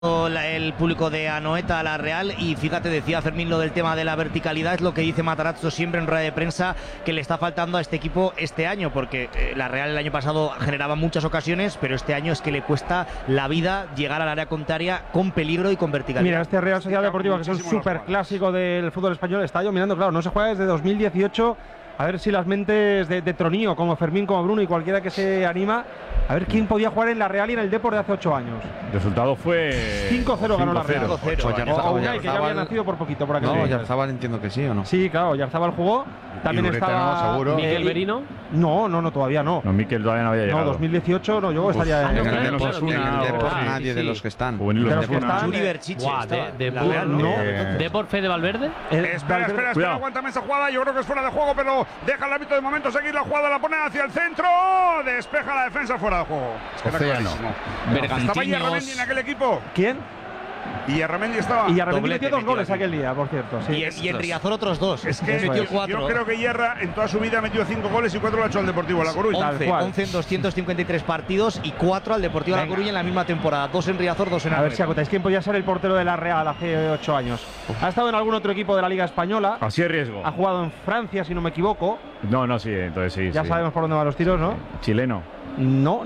el público de Anoeta a la Real, y fíjate, decía Fermín lo del tema de la verticalidad, es lo que dice Matarazzo siempre en rueda de prensa, que le está faltando a este equipo este año, porque la Real el año pasado generaba muchas ocasiones, pero este año es que le cuesta la vida llegar al área contraria con peligro y con verticalidad. Mira, este Real Sociedad Deportiva, que es un súper clásico del fútbol español, está yo mirando, claro, no se juega desde 2018. A ver si las mentes de Tronío, como Fermín, como Bruno y cualquiera que se anima, a ver quién podía jugar en la Real y en el Depor de hace 8 años. El resultado fue 5-0 ganó la Real. 5-0. O Unai, que ya había nacido por poquito por aquí. No, Yarzábal entiendo que sí, ¿o no? Sí, claro, Yarzábal jugó. También estaba seguro. Miguel Merino. No, todavía no. No, Miquel todavía no había llegado. No, 2018 no, yo estaría En en el el Depor, Osasuna, nadie de los que están. Juvenil de los que Osasuna. están. Yuri Berchiche estaba, de la Real, ¿no? Depor Fede Valverde. Espera, Cuidado. aguántame esa jugada. Yo creo que es fuera de juego, pero deja el árbitro de momento seguir la jugada, la pone hacia el centro. Despeja la defensa, fuera de juego. Océano. Estaba Ierramendi en aquel equipo. ¿Quién? Y Ierramendi estaba. Y Yarramendi Doblete metió 2 goles metió aquí. aquel día, por cierto. Sí. Y en Riazor otros 2. Es que metió yo 4. creo que Hierra en toda su vida metió 5 goles y 4 lo ha hecho al Deportivo La Coruña. 11 en 253 partidos y 4 al Deportivo La Coruña en la misma temporada. 2 en Riazor, 2 en A ver Anoeta. si acotáis quién podía ser el portero de la Real hace 8 años. Ha estado en algún otro equipo de la Liga Española. Así es riesgo. Ha jugado en Francia, si no me equivoco. No, sí, entonces sí. Ya sí. sabemos por dónde van los tiros, ¿no? Chileno. No.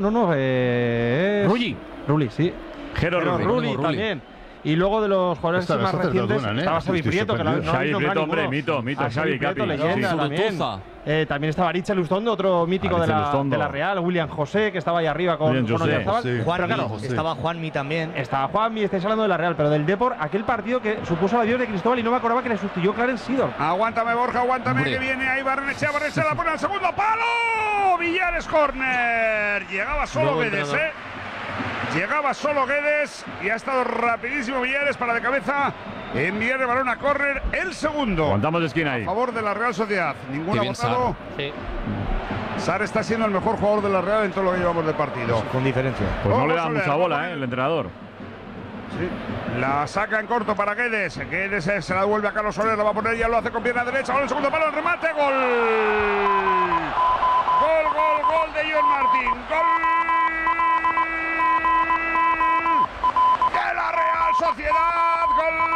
Rulli. Rulli, sí. Jero Pero Rulli. Rulli también. Y luego de los jugadores Ostras, más estas te recientes duran, ¿eh? estaba Xavi Estoy Prieto, que no sorprendido. habéis Xavi nombrado Prieto, hombre, ninguno. mito, A Xavi Prieto, Capi. leyenda Sí. también. Zutuza. También estaba Aritz Lustondo, otro mítico de Aritz la, Lustondo. de la Real. William José, que estaba ahí arriba con William José, Oyarzabal. sí. Juanmi, Pero claro, estaba Juanmi también. estaba Juanmi, estáis hablando de la Real, pero del Depor, aquel partido que supuso la adiós de Cristóbal y no me acordaba que le sustituyó Clarence Seedorf. Aguántame, Borja, aguántame, Hombre. que viene ahí Barrenechea la pone al segundo palo. Villares, córner. Llegaba solo Nuevo Guedes, entrenador. Llegaba solo Guedes y ha estado rapidísimo Villares para de cabeza enviar el balón a córner. El segundo. Aguantamos de esquina ahí. A favor de la Real Sociedad. Ninguno Qué ha bien, votado. Sí. Sar está siendo el mejor jugador de la Real en todo lo que llevamos de partido. Con diferencia. Pues no le da Vamos a mucha ver, bola, vamos a ver. el entrenador. Sí. La saca en corto para Guedes. Guedes se la devuelve a Carlos Soler. La va a poner, ya lo hace con pierna derecha. Ahora el segundo palo, el remate. Gol. Gol de John Martín. Gol de la Real Sociedad.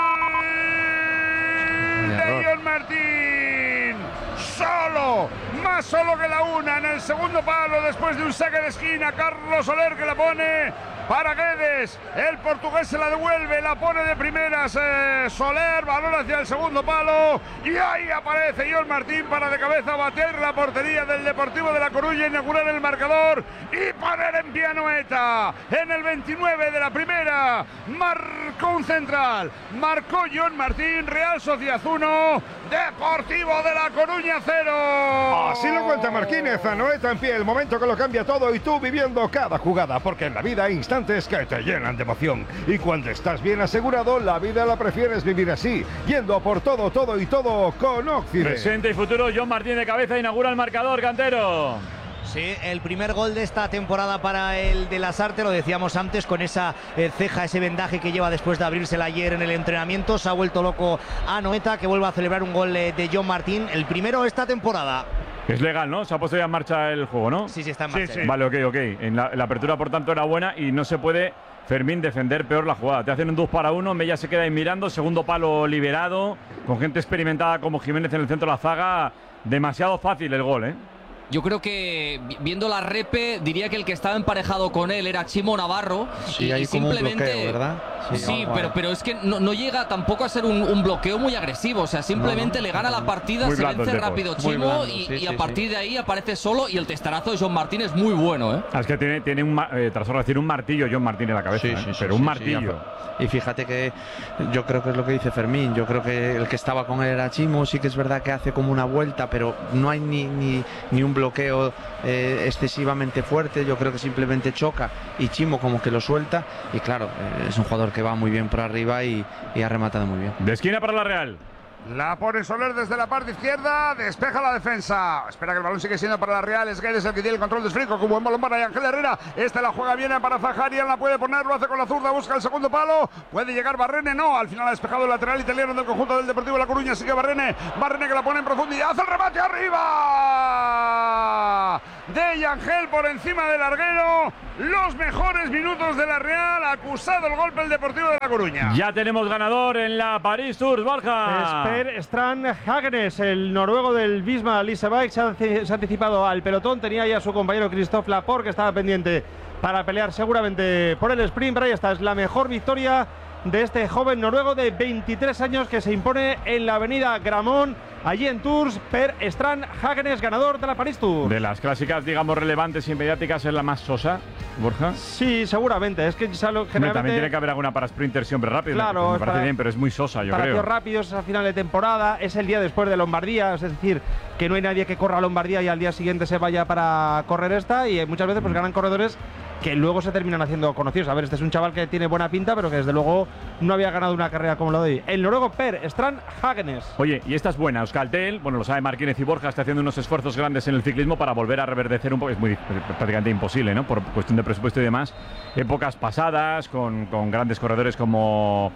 Gol de John Martín. Solo, más solo que la una en el segundo palo después de un saque de esquina. Carlos Soler que la pone para Guedes. El portugués se la devuelve, la pone de primeras Soler, balón hacia el segundo palo y ahí aparece John Martín para de cabeza bater la portería del Deportivo de La Coruña, inaugurar el marcador y poner en pie a Anoeta. En el 29 de la primera marcó un central, marcó John Martín. Real Sociedad 1, Deportivo de La Coruña 0. Así lo cuenta Marquínez. Anoeta en pie, el momento que lo cambia todo y tú viviendo cada jugada, porque en la vida hay instantes que te llenan de emoción. Y cuando estás bien asegurado, la vida la prefieres vivir así, yendo a por todo y todo con Occident. Presente y futuro, John Martín de cabeza inaugura el marcador, Cantero. Sí, el primer gol de esta temporada para el de Lasarte, lo decíamos antes, con esa ceja, ese vendaje que lleva después de abrírsela ayer en el entrenamiento. Se ha vuelto loco Anoeta, que vuelve a celebrar un gol de John Martín, el primero esta temporada. Es legal, ¿no? Se ha puesto ya en marcha el juego, ¿no? Sí, está en marcha. Sí. Vale, ok. En la apertura, por tanto, era buena y no se puede, Fermín, defender peor la jugada. Te hacen un 2 para 1, Mella se queda ahí mirando, segundo palo liberado, con gente experimentada como Jiménez en el centro de la zaga. Demasiado fácil el gol, ¿eh? Yo creo que viendo la repe diría que el que estaba emparejado con él era Chimo Navarro. Sí, hay como un bloqueo, ¿verdad? Sí, pero es que no llega tampoco a ser un bloqueo muy agresivo. O sea, simplemente le gana la partida, Muy se blando vence el Depor. rápido Muy Chimo blando, y sí, a sí, partir de ahí aparece solo. Y el testarazo de John Martín es muy bueno, ¿eh? Es que tiene tras decir un martillo John Martín en la cabeza, pero un martillo. Y fíjate que yo creo que es lo que dice Fermín. Yo creo que el que estaba con él era Chimo. Sí que es verdad que hace como una vuelta, pero no hay ni un bloqueo excesivamente fuerte. Yo creo que simplemente choca y Chimo como que lo suelta. Y claro, es un jugador que va muy bien por arriba y ha rematado muy bien. De esquina para la Real. La pone Soler desde la parte izquierda, despeja la defensa. Espera que el balón sigue siendo para la Real. Es Guedes el que tiene el control de esférico. Con buen balón para Ángel Herrera. Esta la juega bien para Zaharian. La puede poner, lo hace con la zurda. Busca el segundo palo. Puede llegar Barrene. No, al final ha despejado el lateral italiano del conjunto del Deportivo de La Coruña. Sigue Barrene. Barrene que la pone en profundidad. Hace el remate arriba. de Yangel por encima del larguero. Los mejores minutos de la Real. Acusado el golpe el Deportivo de La Coruña. Ya tenemos ganador en la Paris Tours, Borja. Per Strand Hagenes, el noruego del Visma Leasebike, se ha anticipado al pelotón. Tenía ya a su compañero Christophe Laporte, que estaba pendiente para pelear seguramente por el sprint. Pero ahí está, es la mejor victoria de este joven noruego de 23 años que se impone en la avenida Gramont, allí en Tours. Per Strand Hagenes, ganador de la Paris Tour. De las clásicas, digamos, relevantes y mediáticas, es la más sosa, Borja. Sí, seguramente. Es que generalmente también tiene que haber alguna para sprinters siempre rápido. Claro, me parece bien, pero es muy sosa, yo para creo. tíos rápidos, es a final de temporada, es el día después de Lombardía, es decir, que no hay nadie que corra Lombardía y al día siguiente se vaya para correr esta, y muchas veces pues ganan corredores que luego se terminan haciendo conocidos. A ver, este es un chaval que tiene buena pinta, pero que desde luego no había ganado una carrera como la de hoy. El noruego Per Strand Hagenes. Oye, y esta es buena. Euskaltel, bueno, lo sabe Martínez y Borja, está haciendo unos esfuerzos grandes en el ciclismo para volver a reverdecer un poco. Es prácticamente imposible, ¿no? Por cuestión de presupuesto y demás. Épocas pasadas, con grandes corredores como,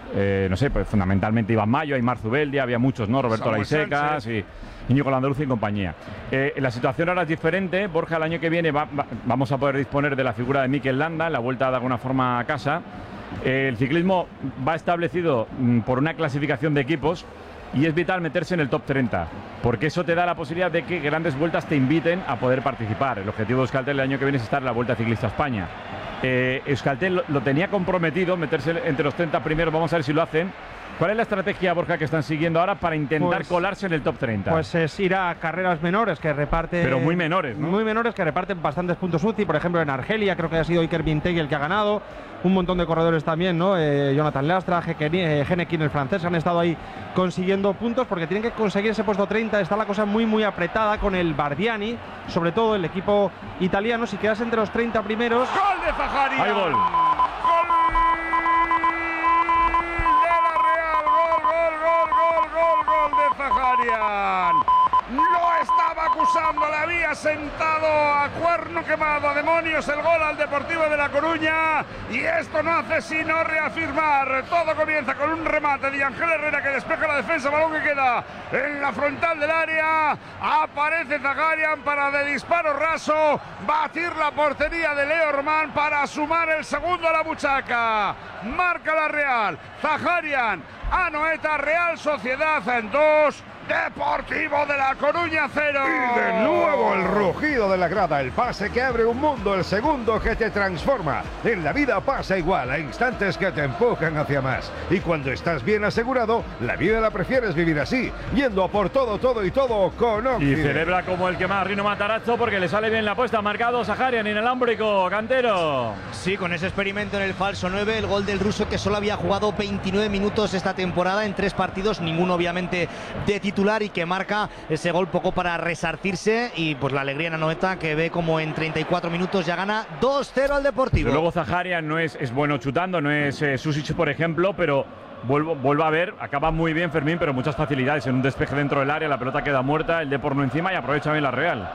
no sé, pues fundamentalmente Iván Mayo, Aimar Zubeldia, había muchos, ¿no? Roberto Laisecas y Íñigo Landruz y compañía. La situación ahora es diferente. Borja, el año que viene vamos a poder disponer de la figura de Mikel Landa en la vuelta de alguna forma a casa. El ciclismo va establecido por una clasificación de equipos y es vital meterse en el top 30, porque eso te da la posibilidad de que grandes vueltas te inviten a poder participar. El objetivo de Euskaltel el año que viene es estar en la Vuelta Ciclista España. Euskaltel lo tenía comprometido, meterse entre los 30 primeros. Vamos a ver si lo hacen. ¿Cuál es la estrategia, Borja, que están siguiendo ahora para intentar colarse en el top 30? Pues es ir a carreras menores que reparten... Pero muy menores, ¿no? Muy menores, que reparten bastantes puntos UCI. Por ejemplo, en Argelia creo que ha sido Iker Bintegui el que ha ganado. Un montón de corredores también, ¿no? Jonathan Lastra, Genekin, el francés, han estado ahí consiguiendo puntos porque tienen que conseguir ese puesto 30. Está la cosa muy, muy apretada con el Bardiani, sobre todo el equipo italiano. Si quedas entre los 30 primeros... ¡Gol de Zaharia! ¡Hay gol! Lo estaba acusando, le había sentado a cuerno quemado, a demonios, el gol al Deportivo de La Coruña, y esto no hace sino reafirmar. Todo comienza con un remate de Ángel Herrera que despeja la defensa, balón que queda en la frontal del área. Aparece Zaharian para de disparo raso batir la portería de Leo Ormán para sumar el segundo a la buchaca. Marca la Real, Zaharian, Anoeta, Real Sociedad en 2, Deportivo de La Coruña 0. Y de nuevo el rugido de la grada, el pase que abre un mundo, el segundo que te transforma. En la vida pasa igual, hay instantes que te empujan hacia más. Y cuando estás bien asegurado, la vida la prefieres vivir así, yendo a por todo, todo y todo con Occident. Y celebra como el que más, Rino Matarazzo, porque le sale bien la apuesta. Marcado Zaharian, inalámbrico, Cantero. Sí, con ese experimento en el falso 9, el gol del ruso que solo había jugado 29 minutos esta temporada en 3 partidos, ninguno obviamente de titular, y que marca ese gol poco para resarcirse, y pues la alegría en Anoeta, que ve como en 34 minutos ya gana 2-0 al Deportivo. Luego Zaharian no es bueno chutando, no es Susic, por ejemplo, pero vuelvo a ver, acaba muy bien Fermín, pero muchas facilidades en un despeje dentro del área, la pelota queda muerta, el Depor no encima y aprovecha bien la Real.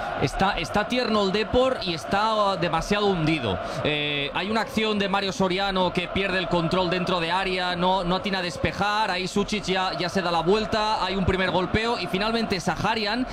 Está tierno el Depor y está demasiado hundido. Hay una acción de Mario Soriano que pierde el control dentro de área, no atina a despejar, ahí Sucic ya se da la vuelta, hay un primer golpeo y finalmente Zaharian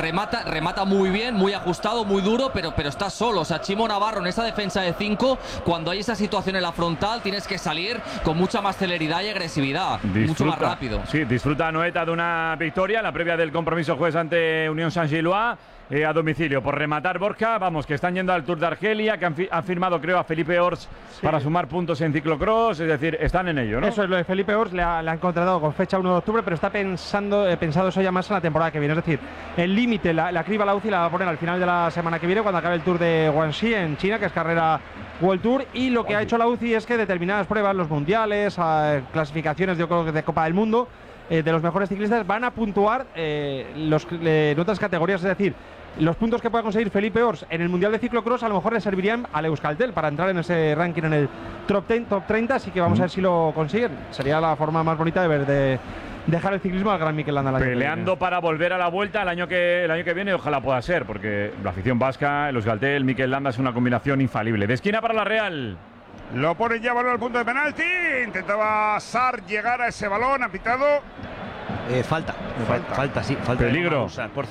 remata muy bien, muy ajustado, muy duro, pero está solo. O sea, Chimo Navarro en esa defensa de 5, cuando hay esa situación en la frontal, tienes que salir con mucha más celeridad y agresividad, mucho más rápido. Sí, disfruta Anoeta de una victoria, la previa del compromiso jueves ante Unión Saint-Gilloise. A domicilio, por rematar, Borja, vamos, que están yendo al Tour de Argelia, que han firmado, creo, a Felipe Ors para sumar puntos en ciclocross, es decir, están en ello, ¿no? Eso es, lo de Felipe Ors le han contratado con fecha 1 de octubre, pero está pensado eso ya más en la temporada que viene, es decir, el límite, la criba la UCI la va a poner al final de la semana que viene, cuando acabe el Tour de Guangxi en China, que es carrera World Tour, y lo que ha hecho la UCI es que determinadas pruebas, los mundiales, clasificaciones de Copa del Mundo, de los mejores ciclistas, van a puntuar en otras categorías, es decir, los puntos que pueda conseguir Felipe Ors en el Mundial de Ciclocross a lo mejor le servirían al Euskaltel para entrar en ese ranking en el top 30, así que vamos a ver si lo consiguen. Sería la forma más bonita de dejar el ciclismo al gran Mikel Landa. Peleando para volver a la vuelta el año que viene, ojalá pueda ser, porque la afición vasca, el Euskaltel, Mikel Landa es una combinación infalible. De esquina para la Real. Lo ponen ya balón al punto de penalti. Intentaba Sar llegar a ese balón, ha pitado Falta. Sí. Peligro.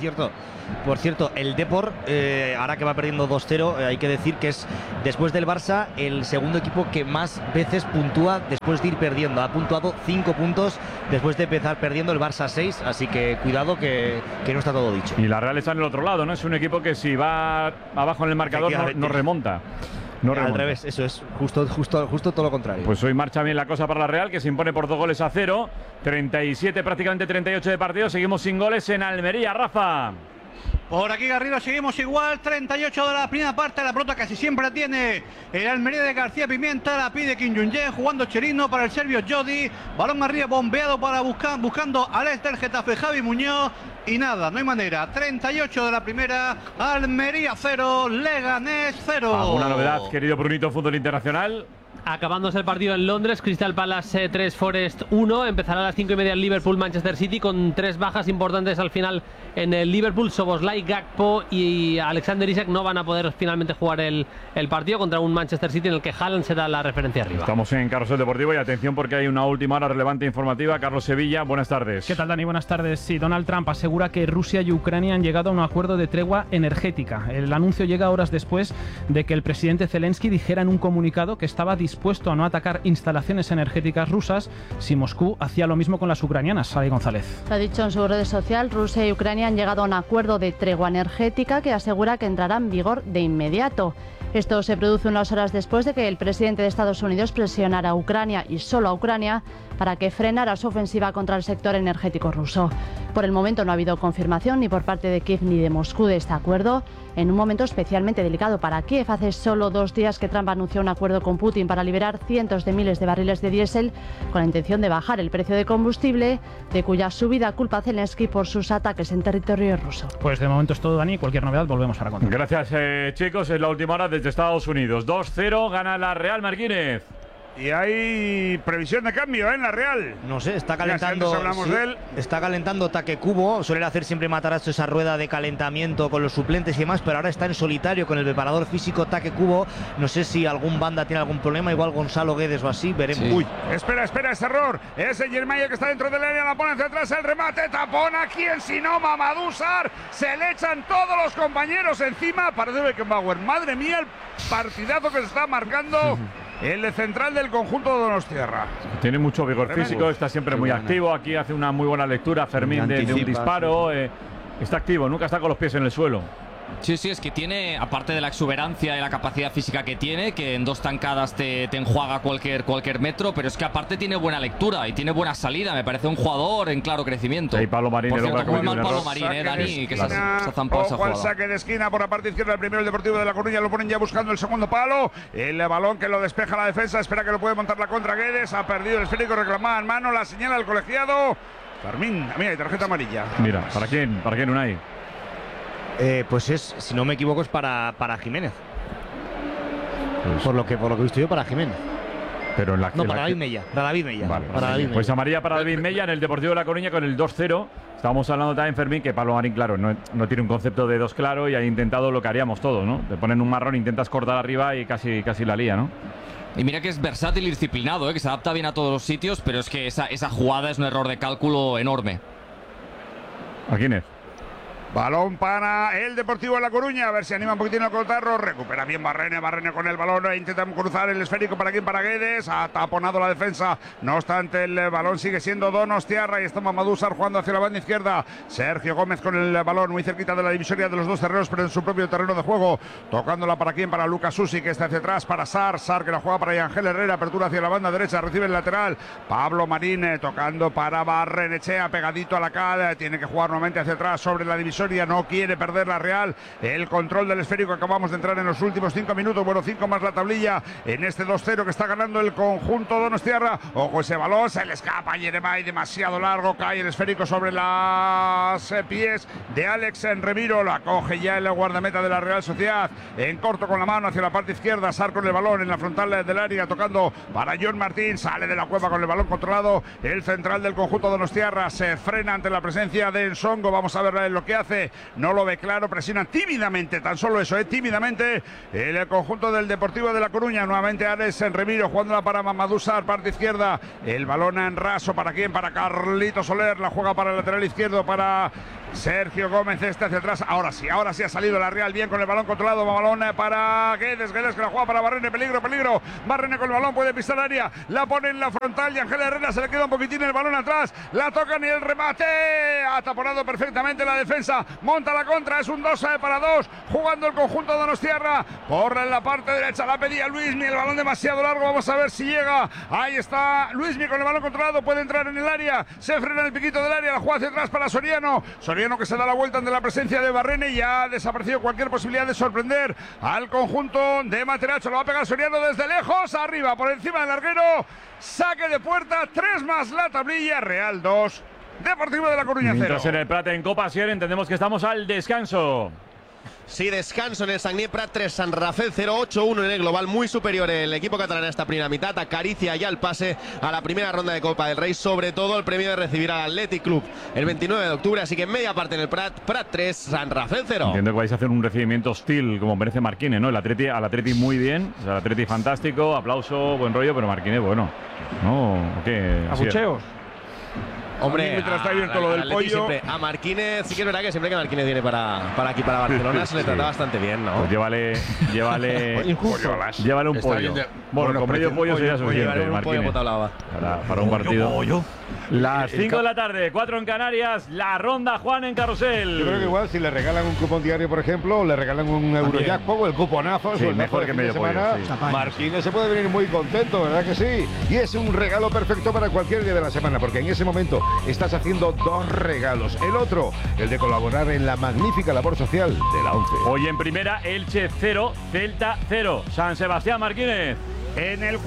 Por cierto, el Depor, ahora que va perdiendo 2-0, hay que decir que es, después del Barça, el segundo equipo que más veces puntúa después de ir perdiendo. Ha puntuado 5 puntos después de empezar perdiendo, el Barça 6, así que cuidado que no está todo dicho. Y la Real está en el otro lado, ¿no? Es un equipo que si va abajo en el marcador no remonta. Al revés, eso es justo todo lo contrario. Pues hoy marcha bien la cosa para la Real, que se impone por 2-0. 37, prácticamente 38 de partido. Seguimos sin goles en Almería, Rafa. Por aquí Garrido seguimos igual, 38 de la primera parte, la pelota casi siempre la tiene el Almería de García Pimienta, la pide Kim Jong-un, jugando Cherino para el serbio Jodi, balón arriba bombeado para buscando al del Getafe Javi Muñoz, y nada, no hay manera, 38 de la primera, Almería 0, Leganés 0. ¿Alguna novedad, querido Brunito, fútbol internacional? Acabándose el partido en Londres, Crystal Palace 3, Forest 1. Empezará a las 5:30 el Liverpool-Manchester City con 3 bajas importantes al final en el Liverpool. Szoboszlai, Gakpo y Alexander Isak no van a poder finalmente jugar el partido contra un Manchester City en el que Haaland será la referencia arriba. Estamos en Carrusel Deportivo y atención porque hay una última hora relevante informativa. Carlos Sevilla, buenas tardes. ¿Qué tal, Dani? Buenas tardes. Sí, Donald Trump asegura que Rusia y Ucrania han llegado a un acuerdo de tregua energética. El anuncio llega horas después de que el presidente Zelensky dijera en un comunicado que estaba dispuesto a no atacar instalaciones energéticas rusas si Moscú hacía lo mismo con las ucranianas. Sari González. Lo ha dicho en su red social, Rusia y Ucrania han llegado a un acuerdo de tregua energética que asegura que entrará en vigor de inmediato. Esto se produce unas horas después de que el presidente de Estados Unidos presionara a Ucrania y solo a Ucrania para que frenara su ofensiva contra el sector energético ruso. Por el momento no ha habido confirmación ni por parte de Kiev ni de Moscú de este acuerdo, en un momento especialmente delicado para Kiev. Hace solo 2 días que Trump anunció un acuerdo con Putin para liberar cientos de miles de barriles de diésel con la intención de bajar el precio de combustible, de cuya subida culpa Zelensky por sus ataques en territorio ruso. Pues de momento es todo, Dani. Cualquier novedad volvemos a contar. Gracias, chicos. Es la última hora desde Estados Unidos. 2-0, gana la Real Martínez. Y hay previsión de cambio en la Real. No sé, está calentando. Hablamos de él. Está calentando Take Kubo. Suele hacer siempre Matarazzo esa rueda de calentamiento con los suplentes y demás, pero ahora está en solitario con el preparador físico Take Kubo. No sé si algún banda tiene algún problema, igual Gonzalo Guedes o así, veremos. Sí. Uy, espera, ese error. Ese Yermaya que está dentro del área, la pone hacia atrás, el remate, tapón a quien si no, Mamadou Sarr. Se le echan todos los compañeros encima. Parece Beckenbauer. Madre mía, el partidazo que se está marcando. El central del conjunto de Donostiarra. Tiene mucho vigor físico, está siempre muy activo. Aquí hace una muy buena lectura Fermín de un disparo. Está activo, nunca está con los pies en el suelo. Sí, es que tiene, aparte de la exuberancia y la capacidad física que tiene, que en 2 tancadas te enjuaga cualquier metro, pero es que aparte tiene buena lectura y tiene buena salida. Me parece un jugador en claro crecimiento. Y Pablo Marín, por cierto, muy mal Pablo Marín, Dani, que se ha zampado esa jugada. Saque de esquina por la parte izquierda del primero, el Deportivo de La Coruña, lo ponen ya buscando el segundo palo. El balón que lo despeja la defensa, espera que lo puede montar la contra Guedes. Ha perdido el esférico, reclamada en mano, la señala el colegiado. Fermín, mira, hay tarjeta amarilla. Mira, ¿para quién Unai? Pues es, si no me equivoco, es para Jiménez. Pues por lo que he visto yo, para Jiménez. Pero en la, no, para David Mella. Vale, pues amarilla para David Mella en el Deportivo de La Coruña con el 2-0. Estábamos hablando también, Fermín, que Pablo Marín, claro, no tiene un concepto de 2 claro y ha intentado lo que haríamos todos, ¿no? Te ponen un marrón, intentas cortar arriba y casi la lía, ¿no? Y mira que es versátil y disciplinado, que se adapta bien a todos los sitios, pero es que esa jugada es un error de cálculo enorme. ¿A quién es? Balón para el Deportivo de La Coruña, a ver si anima un poquitín a Cotarro, recupera bien Barrene con el balón, intenta cruzar el esférico para Guedes, ha taponado la defensa, no obstante el balón sigue siendo Donostiarra y está Mamadou Sarr jugando hacia la banda izquierda, Sergio Gómez con el balón muy cerquita de la divisoria de los 2 terrenos, pero en su propio terreno de juego, tocándola para Lucas Susi, que está hacia atrás, para Sarr que la juega para Ángel Herrera, apertura hacia la banda derecha, recibe el lateral, Pablo Marín tocando para Barrenechea, pegadito a la cara, tiene que jugar nuevamente hacia atrás sobre la división. No quiere perder la Real el control del esférico. Acabamos de entrar en los últimos 5 minutos. Bueno, 5 más la tablilla en este 2-0 que está ganando el conjunto donostiarra. Ojo, ese balón se le escapa a Yeremay, demasiado largo. Cae el esférico sobre los pies de Alex Remiro. La coge ya el guardameta de la Real Sociedad. En corto con la mano hacia la parte izquierda. Sarr con el balón en la frontal del área, tocando para John Martín. Sale de la cueva con el balón controlado. El central del conjunto donostiarra se frena ante la presencia de Ensongo. Vamos a ver lo que hace. hace, no lo ve claro, presiona tímidamente, tan solo eso, tímidamente el conjunto del Deportivo de La Coruña. Nuevamente Ares en Remiro, jugándola para Mamadou Sarr, parte izquierda, el balón en raso, ¿para quién? Para Carlito Soler, la juega para el lateral izquierdo, para Sergio Gómez, hacia atrás. Ahora sí ha salido la Real bien con el balón controlado, balón para Guedes que la juega para Barrene, peligro, Barrene con el balón, puede pisar el área, la pone en la frontal y Ángel Herrera se le queda un poquitín el balón atrás, la tocan y el remate, ha taponado perfectamente la defensa, monta la contra, es un 2-2, jugando el conjunto donostiarra, por la parte derecha, la pedía Luismi, el balón demasiado largo, vamos a ver si llega, ahí está Luismi con el balón controlado, puede entrar en el área, se frena el piquito del área, la juega hacia atrás para Soriano que se da la vuelta ante la presencia de Barrene y ha desaparecido cualquier posibilidad de sorprender al conjunto de Materazzo. Lo va a pegar Soriano desde lejos, arriba, por encima del larguero, saque de puerta, 3 más la tablilla, Real 2, Deportivo de La Coruña 0. Mientras en el Prat en Copa Asier entendemos que estamos al descanso. Sí, descanso en el Sagnier Prat 3, San Rafael 0-8-1 en el global, muy superior el equipo catalán a esta primera mitad, acaricia ya el pase a la primera ronda de Copa del Rey, sobre todo el premio de recibir al Athletic Club el 29 de octubre, así que media parte en el Prat 3, San Rafael 0. Entiendo que vais a hacer un recibimiento hostil, como merece Marquines, ¿no? El Atleti muy bien, o sea, el Atleti fantástico, aplauso, buen rollo, pero Marquines, bueno, ¿no? ¿Qué? Abucheos. Hombre, mientras está abierto lo del pollo. Siempre, a Marquines, sí que es verdad que siempre que Marquines viene para aquí, para Barcelona, se le trata bastante bien, ¿no? Pues llévale un pollo. Bueno, con medio pollo sería suficiente, Marquines. Para un partido. Las 5 de la tarde, 4 en Canarias, la ronda Juan en Carrusel. Yo creo que igual si le regalan un cupón diario, por ejemplo, o le regalan un Eurojackpot o el cuponazo, sí, mejor que medio pollo. Sí. Marquines se puede venir muy contento, ¿verdad que sí? Y es un regalo perfecto para cualquier día de la semana, porque en ese momento estás haciendo 2 regalos. El otro, el de colaborar en la magnífica labor social de la ONCE. Hoy en primera, Elche 0, Celta 0. San Sebastián, Marquines. En el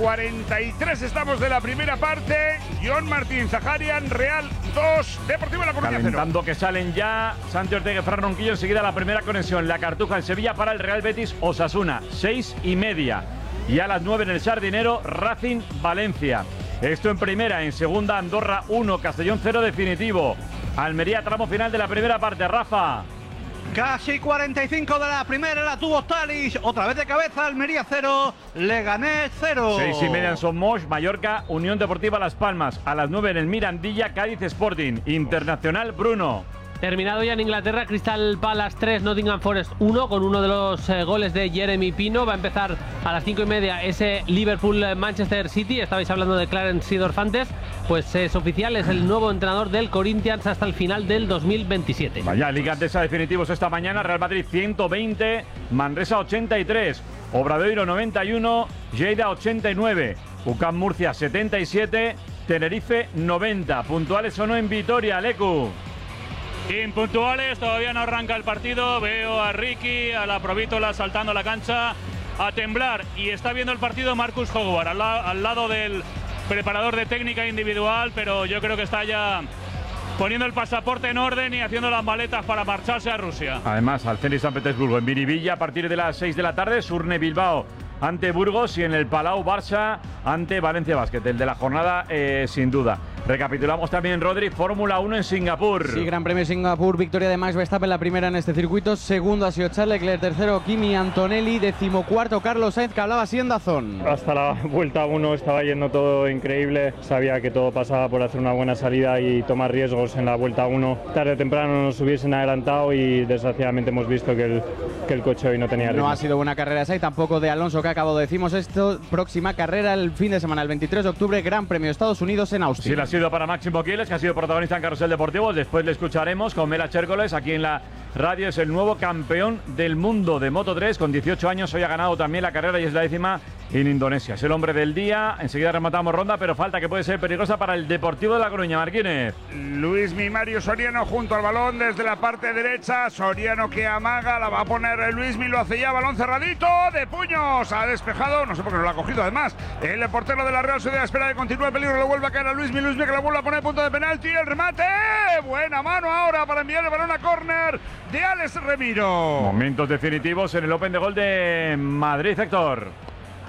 43 estamos de la primera parte. John Martín Zaharian, Real 2, Deportivo de La Coruña 0. Calentando que salen ya Santi Ortega y Fran Ronquillo. Enseguida la primera conexión. La Cartuja en Sevilla para el Real Betis Osasuna, 6:30. Y a las 9 en el Sardinero, Racing Valencia. Esto en primera. En segunda, Andorra 1, Castellón 0 definitivo. Almería, tramo final de la primera parte. Rafa. Casi 45 de la primera, la tuvo Talis, otra vez de cabeza, Almería 0, Leganés 0. 6:30 en Somos, Mallorca, Unión Deportiva Las Palmas. A las 9 en el Mirandilla, Cádiz Sporting. Internacional Bruno. Terminado ya en Inglaterra, Crystal Palace 3, Nottingham Forest 1, con uno de los goles de Jeremy Pino. Va a empezar a las 5:30 ese Liverpool-Manchester City. Estabais hablando de Clarence Seedorf antes. Pues es oficial, es el nuevo entrenador del Corinthians hasta el final del 2027. Vaya, Liga Andesa definitivos esta mañana. Real Madrid 120, Manresa 83, Obradoiro 91, Lleida 89, UCAM Murcia 77, Tenerife 90. ¿Puntuales o no en Vitoria, Lecu? Impuntuales, todavía no arranca el partido. Veo a Ricky, a la Provítola saltando la cancha a temblar. Y está viendo el partido Marcus Howard al lado del preparador de técnica individual, pero yo creo que está ya poniendo el pasaporte en orden y haciendo las maletas para marcharse a Rusia. Además, al Zenit San Petersburgo, en Miribilla, a partir de las 6 de la tarde, Surne Bilbao ante Burgos y en el Palau Barça ante Valencia Basket. El de la jornada, sin duda. Recapitulamos también, Rodri, Fórmula 1 en Singapur. Sí, Gran Premio de Singapur, victoria de Max Verstappen, la primera en este circuito. Segundo ha sido Charles Leclerc, tercero Kimi Antonelli, 14º Carlos Sainz, que hablaba así en DAZN. Hasta la vuelta 1 estaba yendo todo increíble. Sabía que todo pasaba por hacer una buena salida y tomar riesgos en la vuelta 1. Tarde o temprano nos hubiesen adelantado y desgraciadamente hemos visto que el coche hoy no tenía ritmo. No ha sido buena carrera esa y tampoco de Alonso, que acabó. Decimos esto, próxima carrera el fin de semana, el 23 de octubre, Gran Premio de Estados Unidos en Austin. Sí, ha sido para Máximo Quiles, que ha sido protagonista en Carrusel Deportivo. Después le escucharemos con Mela Chércoles aquí en la radio. Es el nuevo campeón del mundo de Moto3 con 18 años. Hoy ha ganado también la carrera y es la 10ª en Indonesia. Es el hombre del día. Enseguida rematamos ronda, pero falta que puede ser peligrosa para el Deportivo de La Coruña. Marquines. Luismi Mario Soriano junto al balón desde la parte derecha. Soriano que amaga, la va a poner Luismi, lo hace ya, balón cerradito de puños. Ha despejado, no sé por qué no lo ha cogido además. El portero de la Real Sociedad espera que continúe el peligro, lo vuelve a caer a Luismi que la vuelve a poner punto de penalti. El remate, buena mano ahora para enviar el balón a córner de Alex Remiro. Momentos definitivos en el Open de Gol de Madrid, Héctor.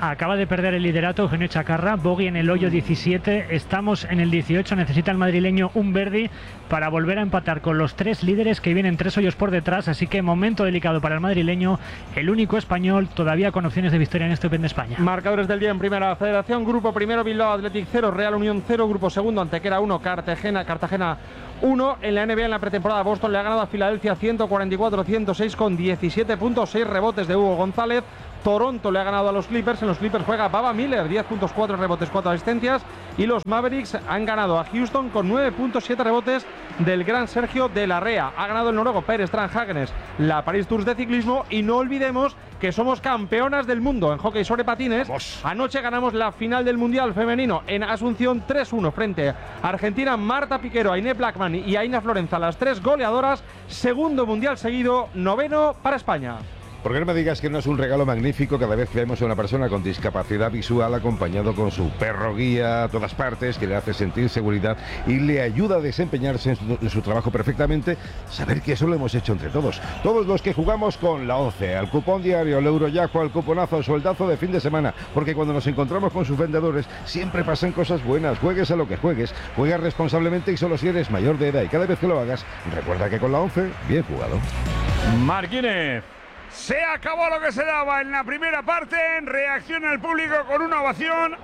acaba de perder el liderato Eugenio Chacarra, bogey en el hoyo 17, estamos en el 18, necesita el madrileño un birdie para volver a empatar con los 3 líderes que vienen 3 hoyos por detrás, así que momento delicado para el madrileño, el único español todavía con opciones de victoria en este Open de España. Marcadores del día en Primera Federación: grupo primero Bilbao Athletic 0, Real Unión 0, grupo segundo Antequera 1, Cartagena 1. En la NBA en la pretemporada, Boston le ha ganado a Filadelfia 144-106 con 17 puntos, 6 rebotes de Hugo González. Toronto le ha ganado a los Clippers, en los Clippers juega Baba Miller, 10 puntos, 4 rebotes, 4 asistencias, y los Mavericks han ganado a Houston con 9 puntos, 7 rebotes del gran Sergio de la Rea. Ha ganado el noruego Per Strand Hagenes la Paris Tours de ciclismo, y no olvidemos que somos campeonas del mundo en hockey sobre patines. Anoche ganamos la final del Mundial femenino en Asunción 3-1 frente a Argentina. Marta Piquero, Ainé Blackman y Aina Florenza, las 3 goleadoras, segundo Mundial seguido, 9º para España. Porque no me digas que no es un regalo magnífico cada vez que vemos a una persona con discapacidad visual acompañado con su perro guía a todas partes, que le hace sentir seguridad y le ayuda a desempeñarse en su trabajo perfectamente. Saber que eso lo hemos hecho entre todos. Todos los que jugamos con la 11, al cupón diario, al Eurojackpot, al cuponazo, al sueldazo de fin de semana. Porque cuando nos encontramos con sus vendedores siempre pasan cosas buenas. Juegues a lo que juegues, juegas responsablemente y solo si eres mayor de edad. Y cada vez que lo hagas, recuerda que con la 11, bien jugado. Marquínez. Se acabó lo que se daba en la primera parte. Reacciona el público con una ovación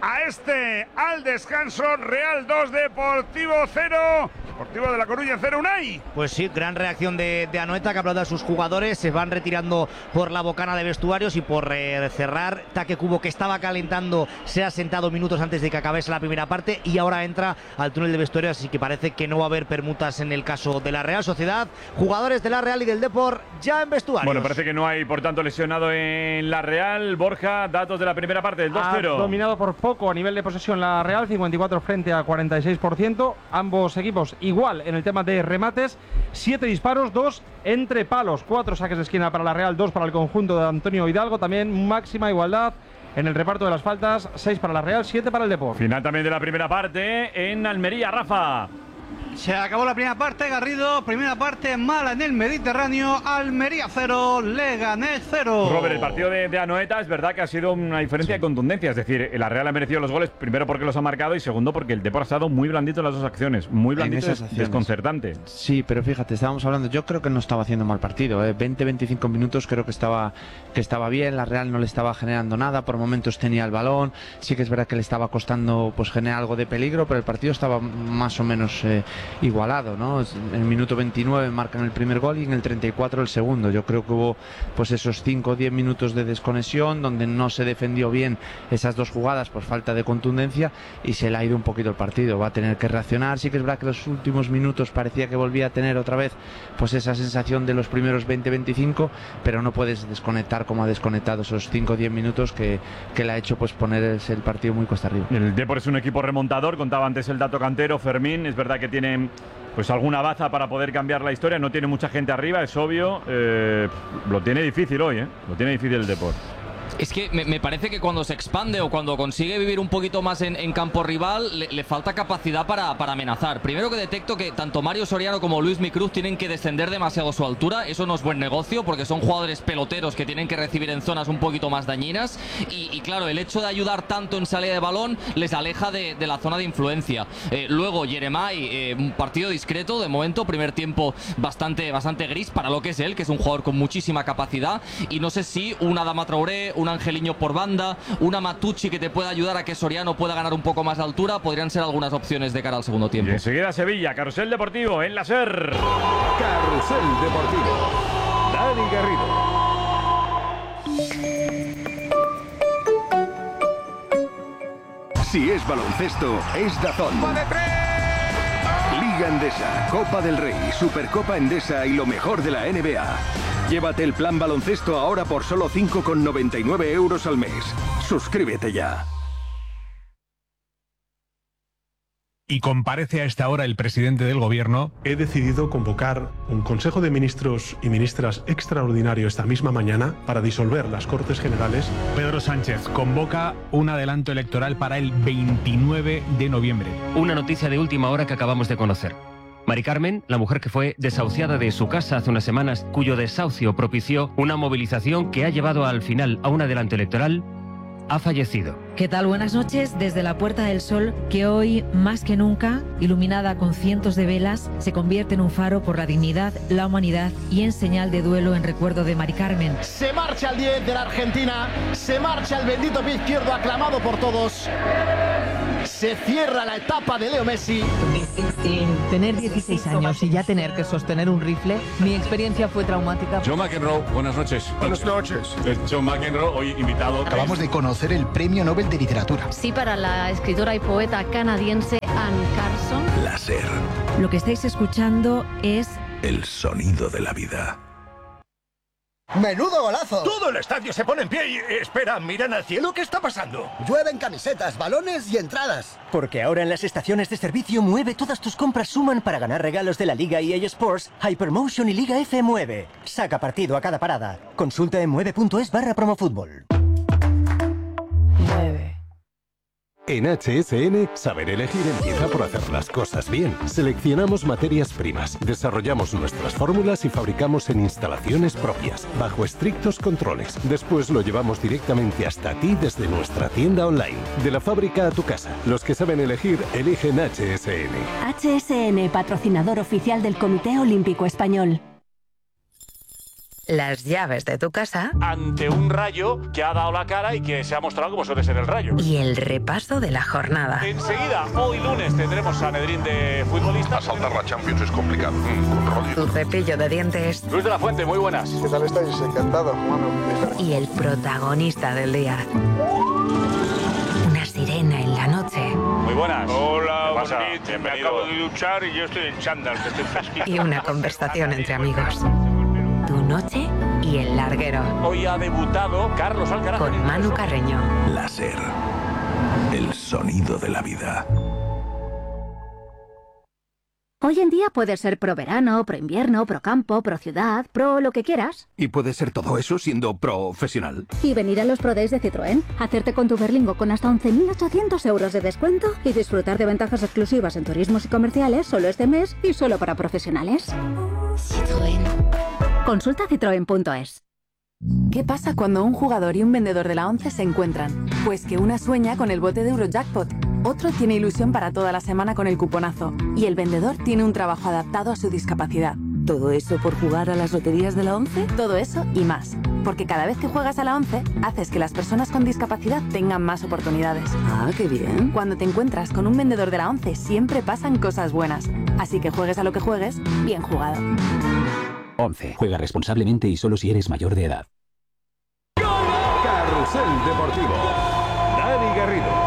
al descanso. Real 2, Deportivo 0. Deportivo de La Coruña 0, Unai. Pues sí, gran reacción de Anoeta, que aplaude a sus jugadores. Se van retirando por la bocana de vestuarios y por cerrar. Taque Cubo, que estaba calentando, se ha sentado minutos antes de que acabase la primera parte y ahora entra al túnel de vestuarios, así que parece que no va a haber permutas en el caso de la Real Sociedad. Jugadores de la Real y del Depor ya en vestuarios. Bueno, parece que no hay, por tanto, lesionado en la Real. Borja, datos de la primera parte del 2-0. Ha dominado por poco a nivel de posesión la Real, 54 frente a 46%. Ambos equipos igual en el tema de remates, 7 disparos, 2 entre palos, 4 saques de esquina para la Real, 2 para el conjunto de Antonio Hidalgo. También máxima igualdad en el reparto de las faltas, 6 para la Real, 7 para el Depor. Final también de la primera parte en Almería, Rafa. Se acabó la primera parte, Garrido. Primera parte mala en el Mediterráneo. Almería 0, Leganés 0. Robert, el partido de Anoeta es verdad que ha sido una diferencia de contundencia. Es decir, la Real ha merecido los goles, primero porque los ha marcado y segundo porque el Depor ha estado muy blandito en las dos acciones. Muy blandito, desconcertante. Sí, pero fíjate, estábamos hablando, yo creo que no estaba haciendo mal partido. 20-25 minutos creo que estaba bien. La Real no le estaba generando nada, por momentos tenía el balón. Sí que es verdad que le estaba costando pues generar algo de peligro, pero el partido estaba más o menos igualado, ¿no? En el minuto 29 marcan el primer gol y en el 34 el segundo. Yo creo que hubo pues esos 5 o 10 minutos de desconexión donde no se defendió bien esas dos jugadas por falta de contundencia y se le ha ido un poquito el partido. Va a tener que reaccionar. Sí que es verdad que los últimos minutos parecía que volvía a tener otra vez pues esa sensación de los primeros 20-25, pero no puedes desconectar como ha desconectado esos 5 o 10 minutos que le ha hecho pues poner el partido muy cuesta arriba. El Depor es un equipo remontador, contaba antes el dato cantero, Fermín. Es verdad que tiene pues alguna baza para poder cambiar la historia, no tiene mucha gente arriba, es obvio. Lo tiene difícil hoy, lo tiene difícil el Depor. Es que me parece que cuando se expande o cuando consigue vivir un poquito más en campo rival, le falta capacidad para amenazar. Primero que detecto que tanto Mario Soriano como Luis Micruz tienen que descender demasiado su altura. Eso no es buen negocio porque son jugadores peloteros que tienen que recibir en zonas un poquito más dañinas. Y claro, el hecho de ayudar tanto en salida de balón les aleja de la zona de influencia. Luego Yeremay, un partido discreto de momento, primer tiempo bastante gris para lo que es él, que es un jugador con muchísima capacidad. Y no sé si una Adama Traoré, un Angeliño por banda, una Matucci que te pueda ayudar a que Soriano pueda ganar un poco más de altura, podrían ser algunas opciones de cara al segundo tiempo. Y enseguida Sevilla, Carrusel Deportivo en la SER. Carrusel Deportivo, Dani Garrido. Si es baloncesto, es DAZN. Liga Endesa, Copa del Rey, Supercopa Endesa y lo mejor de la NBA. Llévate el plan baloncesto ahora por solo 5,99 € al mes. Suscríbete ya. Y comparece a esta hora el presidente del gobierno. He decidido convocar un Consejo de Ministros y Ministras extraordinario esta misma mañana para disolver las Cortes Generales. Pedro Sánchez convoca un adelanto electoral para el 29 de noviembre. Una noticia de última hora que acabamos de conocer. Mari Carmen, la mujer que fue desahuciada de su casa hace unas semanas, cuyo desahucio propició una movilización que ha llevado al final a un adelanto electoral, ha fallecido. ¿Qué tal? Buenas noches. Desde la Puerta del Sol, que hoy, más que nunca, iluminada con cientos de velas, se convierte en un faro por la dignidad, la humanidad y en señal de duelo en recuerdo de Mari Carmen. Se marcha el 10 de la Argentina, se marcha el bendito pie izquierdo aclamado por todos. Se cierra la etapa de Leo Messi. Tener 16 años y ya tener que sostener un rifle, mi experiencia fue traumática. John McEnroe, buenas noches. Buenas noches. John McEnroe, hoy invitado. Acabamos de conocer el Premio Nobel de Literatura. Sí, para la escritora y poeta canadiense Anne Carson. La SER, Lo que estáis escuchando es el sonido de la vida. ¡Menudo golazo! Todo el estadio se pone en pie y... Espera, miran al cielo, ¿qué está pasando? Llueven camisetas, balones y entradas. Porque ahora en las estaciones de servicio Mueve todas tus compras suman para ganar regalos de la Liga EA Sports, Hypermotion y Liga F Mueve. Saca partido a cada parada. Consulta en mueve.es/promofútbol. En HSN, saber elegir empieza por hacer las cosas bien. Seleccionamos materias primas, desarrollamos nuestras fórmulas y fabricamos en instalaciones propias, bajo estrictos controles. Después lo llevamos directamente hasta ti desde nuestra tienda online. De la fábrica a tu casa. Los que saben elegir, eligen HSN. HSN, patrocinador oficial del Comité Olímpico Español. Las llaves de tu casa ante un Rayo que ha dado la cara y que se ha mostrado como suele ser el Rayo. y el repaso de la jornada. Enseguida, hoy lunes, tendremos Sanedrín de futbolistas. Saltar la Champions es complicado. Tu cepillo de dientes Luis de la Fuente, muy buenas. ¿Qué tal estáis? Encantado. y el protagonista del día. Una sirena en la noche Muy buenas. Hola, ¿Qué pasa? bonito. Me Bienvenido. acabo de duchar y yo estoy en chándal, que estoy fresquito. y una conversación entre amigos. Tu noche y el larguero. Hoy ha debutado Carlos Alcaraz. Con Manu Carreño. La SER, el sonido de la vida. Hoy en día puedes ser pro verano, pro invierno, pro campo, pro ciudad, pro lo que quieras. Y puede ser todo eso siendo profesional. Y venir a los Pro Days de Citroën, hacerte con tu Berlingo con hasta 11.800 euros de descuento y disfrutar de ventajas exclusivas en turismos y comerciales solo este mes y solo para profesionales. Citroën. Consulta citroen.es. ¿Qué pasa cuando un jugador y un vendedor de la 11 se encuentran? Pues que una sueña con el bote de Eurojackpot, otro tiene ilusión para toda la semana con el cuponazo y el vendedor tiene un trabajo adaptado a su discapacidad. ¿Todo eso por jugar a las loterías de la 11? Todo eso y más. Porque cada vez que juegas a la 11, haces que las personas con discapacidad tengan más oportunidades. Ah, qué bien. Cuando te encuentras con un vendedor de la 11, siempre pasan cosas buenas. Así que juegues a lo que juegues, bien jugado. 11. Juega responsablemente y solo si eres mayor de edad. Carrusel Deportivo. Dani Garrido.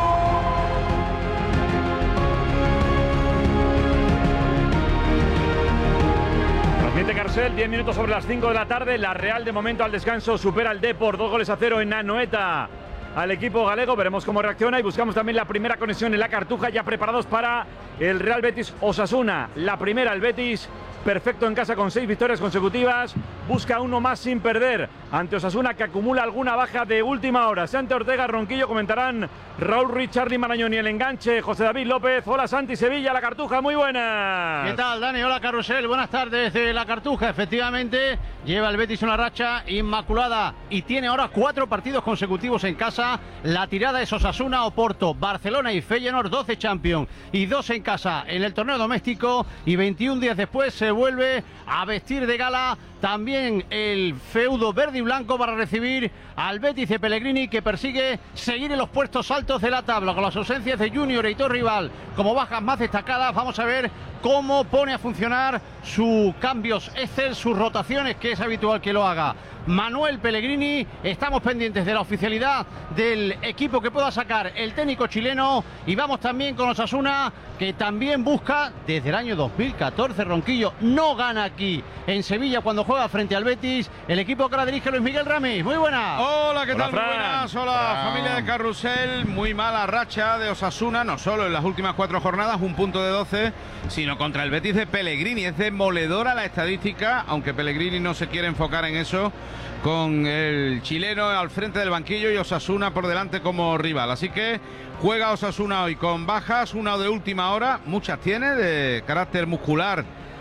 Transmite Carrusel, 10 minutos sobre las 5 de la tarde. La Real de momento al descanso supera al Depor, 2-0 en Anoeta al equipo galego. Veremos cómo reacciona y buscamos también la primera conexión en la Cartuja, ya preparados para el Real Betis Osasuna. La primera, el Betis perfecto en casa con 6 victorias consecutivas, busca uno más sin perder ante Osasuna, que acumula alguna baja de última hora. Santi Ortega, Ronquillo, comentarán Raúl Ruiz, Charly Marañón y el enganche José David López. Hola Santi, Sevilla, la Cartuja, muy buenas. ¿Qué tal, Dani? Hola, Carrusel, buenas tardes de la Cartuja. Efectivamente, lleva el Betis una racha inmaculada y tiene ahora 4 partidos consecutivos en casa. La tirada es Osasuna, Oporto, Barcelona y Feyenoord, 12 Champions y 2 en casa en el torneo doméstico, y 21 días después se vuelve a vestir de gala también el feudo verde y blanco para recibir al Betis de Pellegrini, que persigue seguir en los puestos altos de la tabla con las ausencias de Junior e Hitor Rival como bajas más destacadas. Vamos a ver cómo pone a funcionar sus cambios Excel, sus rotaciones, que es habitual que lo haga Manuel Pellegrini. Estamos pendientes de la oficialidad del equipo que pueda sacar el técnico chileno, y vamos también con Osasuna, que también busca desde el año 2014, Ronquillo no gana aquí en Sevilla cuando juega frente al Betis. El equipo que la dirige Luis Miguel Ramis. Muy buenas. Hola, ¿qué tal? Fran. Muy buenas. Hola, familia de Carrusel. Muy mala racha de Osasuna, no solo en las últimas 4 jornadas, un punto de 12, sino contra el Betis de Pellegrini. Es demoledora la estadística, aunque Pellegrini no se quiere enfocar en eso, con el chileno al frente del banquillo y Osasuna por delante como rival. Así que juega Osasuna hoy con bajas, una de última hora, muchas tiene, de carácter muscular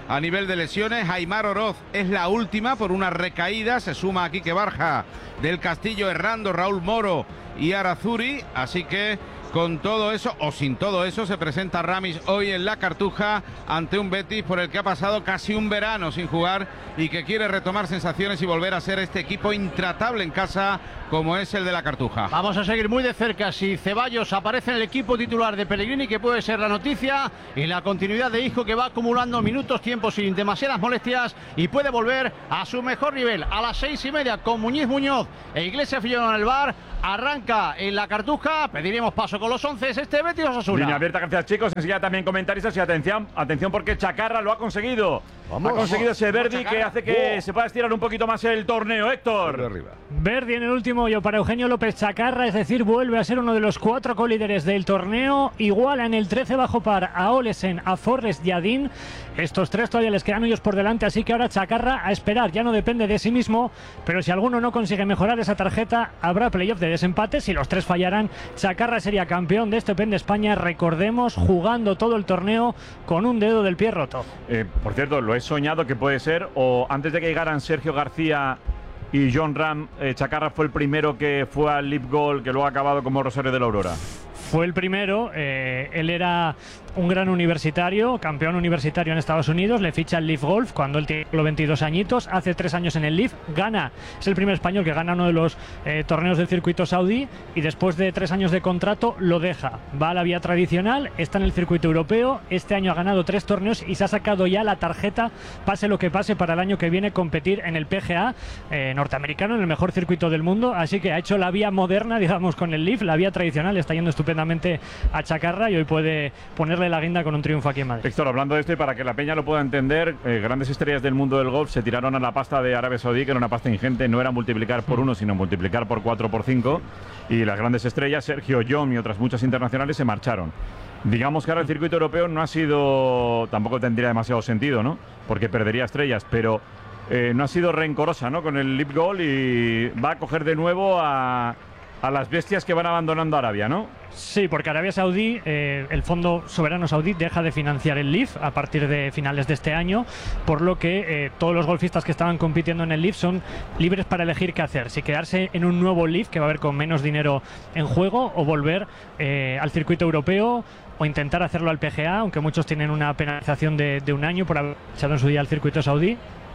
a nivel de lesiones. Aimar Oroz es la última por una recaída. Se suma a Quique Barja, Del Castillo, Errando, Raúl Moro y Arazuri. Así que con todo eso o sin todo eso se presenta Ramis hoy en la Cartuja ante un Betis por el que ha pasado casi un verano sin jugar y que quiere retomar sensaciones y volver a ser este equipo intratable en casa como es el de la Cartuja. Vamos a seguir muy de cerca si Ceballos aparece en el equipo titular de Pellegrini, que puede ser la noticia, y la continuidad de Isco, que va acumulando minutos, tiempo sin demasiadas molestias y puede volver a su mejor nivel. A las 6:30 con Muñoz e Iglesias Fillón en el bar. Arranca en la Cartuja, pediremos paso con los 11, este Betis Osasuna. Línea abierta, gracias chicos, enseguida también comentaristas y atención porque Chacarra lo ha conseguido. Ha conseguido ese Verdi que hace que se pueda estirar un poquito más el torneo, Héctor. Verdi en el último hoyo para Eugenio López Chacarra, es decir, vuelve a ser uno de los 4 colíderes del torneo, iguala en el 13 bajo par a Olesen, a Forrest y a Dean. Estos 3 todavía les quedan hoyos por delante, así que ahora Chacarra a esperar, ya no depende de sí mismo, pero si alguno no consigue mejorar esa tarjeta, habrá playoff de desempate. Si los 3 fallaran, Chacarra sería campeón de este Open de España, recordemos, jugando todo el torneo con un dedo del pie roto. Por cierto, lo he soñado que puede ser, o antes de que llegaran Sergio García y John Ram, Chacarra fue el primero que fue al Live Gold, que luego ha acabado como Rosario de la Aurora. Fue el primero, él era un gran universitario, campeón universitario en Estados Unidos, le ficha el Leaf Golf cuando él tiene 22 añitos, hace 3 años en el Leaf, gana, es el primer español que gana uno de los torneos del circuito saudí y después de 3 años de contrato lo deja, va a la vía tradicional, está en el circuito europeo, este año ha ganado 3 torneos y se ha sacado ya la tarjeta, pase lo que pase, para el año que viene competir en el PGA norteamericano, en el mejor circuito del mundo, así que ha hecho la vía moderna, digamos, con el Leaf, la vía tradicional, está yendo estupendamente a Chacarra y hoy puede ponerle la guinda con un triunfo aquí en Madrid. Héctor, hablando de esto y para que la peña lo pueda entender, grandes estrellas del mundo del golf se tiraron a la pasta de Arabia Saudí, que era una pasta ingente, no era multiplicar por 1, sino multiplicar por 4 por 5, y las grandes estrellas, Sergio Yom y otras muchas internacionales, se marcharon. Digamos que ahora el circuito europeo no ha sido, tampoco tendría demasiado sentido, ¿no? Porque perdería estrellas, pero no ha sido rencorosa, ¿no? Con el Leaf Gold y va a coger de nuevo a las bestias que van abandonando Arabia, ¿no? Sí, porque Arabia Saudí, el Fondo Soberano Saudí deja de financiar el Leaf a partir de finales de este año, por lo que todos los golfistas que estaban compitiendo en el Leaf son libres para elegir qué hacer, si quedarse en un nuevo Leaf que va a haber con menos dinero en juego o volver al circuito europeo o intentar hacerlo al PGA, aunque muchos tienen una penalización de un año por haber echado en su día al circuito saudí.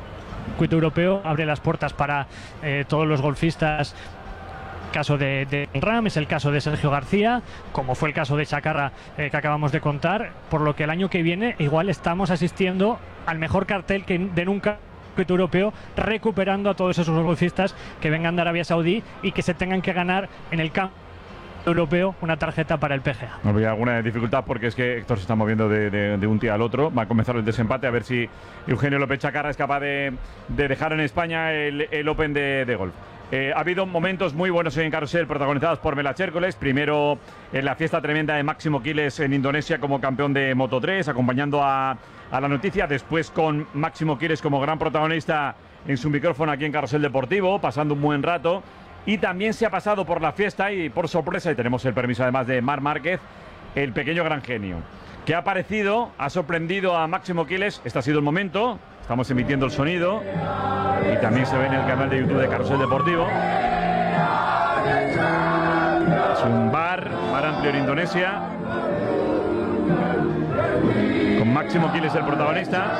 El circuito europeo abre las puertas para todos los golfistas. Caso de Ram, es el caso de Sergio García, como fue el caso de Chacarra que acabamos de contar, por lo que el año que viene igual estamos asistiendo al mejor cartel de nunca europeo, recuperando a todos esos golfistas que vengan de Arabia Saudí y que se tengan que ganar en el campo europeo una tarjeta para el PGA. No había alguna dificultad porque es que Héctor se está moviendo de un día al otro. Va a comenzar el desempate, a ver si Eugenio López Chacarra es capaz de dejar en España el Open de golf. Ha habido momentos muy buenos en Carrusel protagonizados por Melache Hércules. Primero en la fiesta tremenda de Máximo Quiles en Indonesia como campeón de Moto3, acompañando a la noticia. Después con Máximo Quiles como gran protagonista en su micrófono aquí en Carrusel Deportivo, pasando un buen rato. Y también se ha pasado por la fiesta y por sorpresa, y tenemos el permiso además de Marc Márquez, el pequeño gran genio, que ha aparecido, ha sorprendido a Máximo Quiles. Este ha sido el momento, estamos emitiendo el sonido y también se ve en el canal de YouTube de Carrusel Deportivo. Es un bar amplio en Indonesia, con Máximo Quiles el protagonista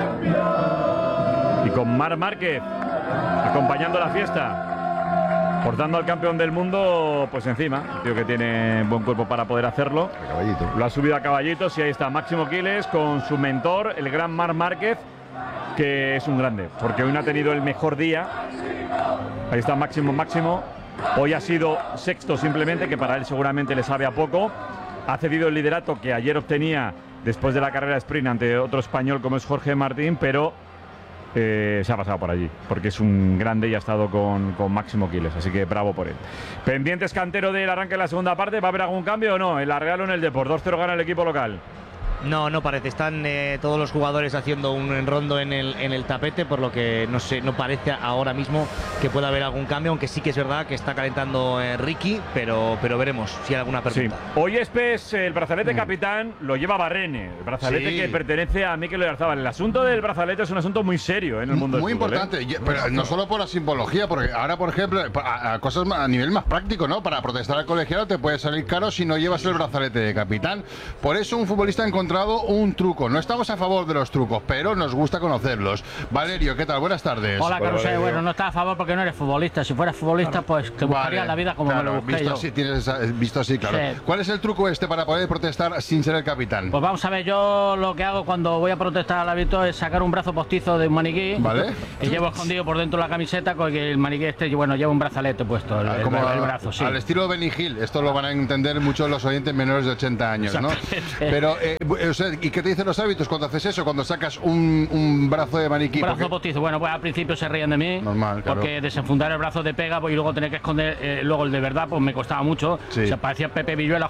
y con Marc Márquez acompañando la fiesta, portando al campeón del mundo pues encima, un tío que tiene buen cuerpo para poder hacerlo. Lo ha subido a caballitos y ahí está Máximo Quiles con su mentor, el gran Marc Márquez, que es un grande, porque hoy no ha tenido el mejor día. Ahí está Máximo. Hoy ha sido sexto simplemente, que para él seguramente le sabe a poco. Ha cedido el liderato que ayer obtenía después de la carrera sprint ante otro español como es Jorge Martín, pero se ha pasado por allí, porque es un grande y ha estado con Máximo Quiles, así que bravo por él. Pendientes, Cantero, del arranque de la segunda parte. ¿Va a haber algún cambio o no? ¿En la Real o en el Depor? 2-0 gana el equipo local. No parece. Están todos los jugadores haciendo un rondo en el tapete, por lo que no parece ahora mismo que pueda haber algún cambio, aunque sí que es verdad que está calentando Ricky, pero veremos si hay alguna pregunta. Sí. Hoy el brazalete capitán lo lleva Barrene, el brazalete que pertenece a Mikel Oyarzabal. El asunto del brazalete es un asunto muy serio en el mundo muy del fútbol. Muy importante, pero no solo por la simbología, porque ahora, por ejemplo, a cosas a nivel más práctico, ¿no? Para protestar al colegiado te puede salir caro si no llevas el brazalete de capitán. Por eso un futbolista ha encontrado un truco. No estamos a favor de los trucos, pero nos gusta conocerlos. Valerio, ¿qué tal? Buenas tardes. Hola, Carusel. Bueno, no estás a favor porque no eres futbolista. Si fueras futbolista, pues te buscaría la vida como me lo busqué yo. Visto así, claro. Sí. ¿Cuál es el truco para poder protestar sin ser el capitán? Pues vamos a ver, yo lo que hago cuando voy a protestar al hábito es sacar un brazo postizo de un maniquí. ¿Vale? Y llevo escondido por dentro de la camiseta con que el maniquí lleva un brazalete puesto, el brazo, sí. Al estilo Benny Hill. Esto lo van a entender mucho los oyentes menores de 80 años, ¿no? Pero, ¿y qué te dicen los hábitos cuando haces eso? Cuando sacas un brazo de maniquí. Un brazo postizo. Bueno, pues al principio se ríen de mí. Normal, claro. Porque desenfundar el brazo de pega y luego tener que esconder luego el de verdad, pues me costaba mucho. Sí. O sea, parecía Pepe Villuela.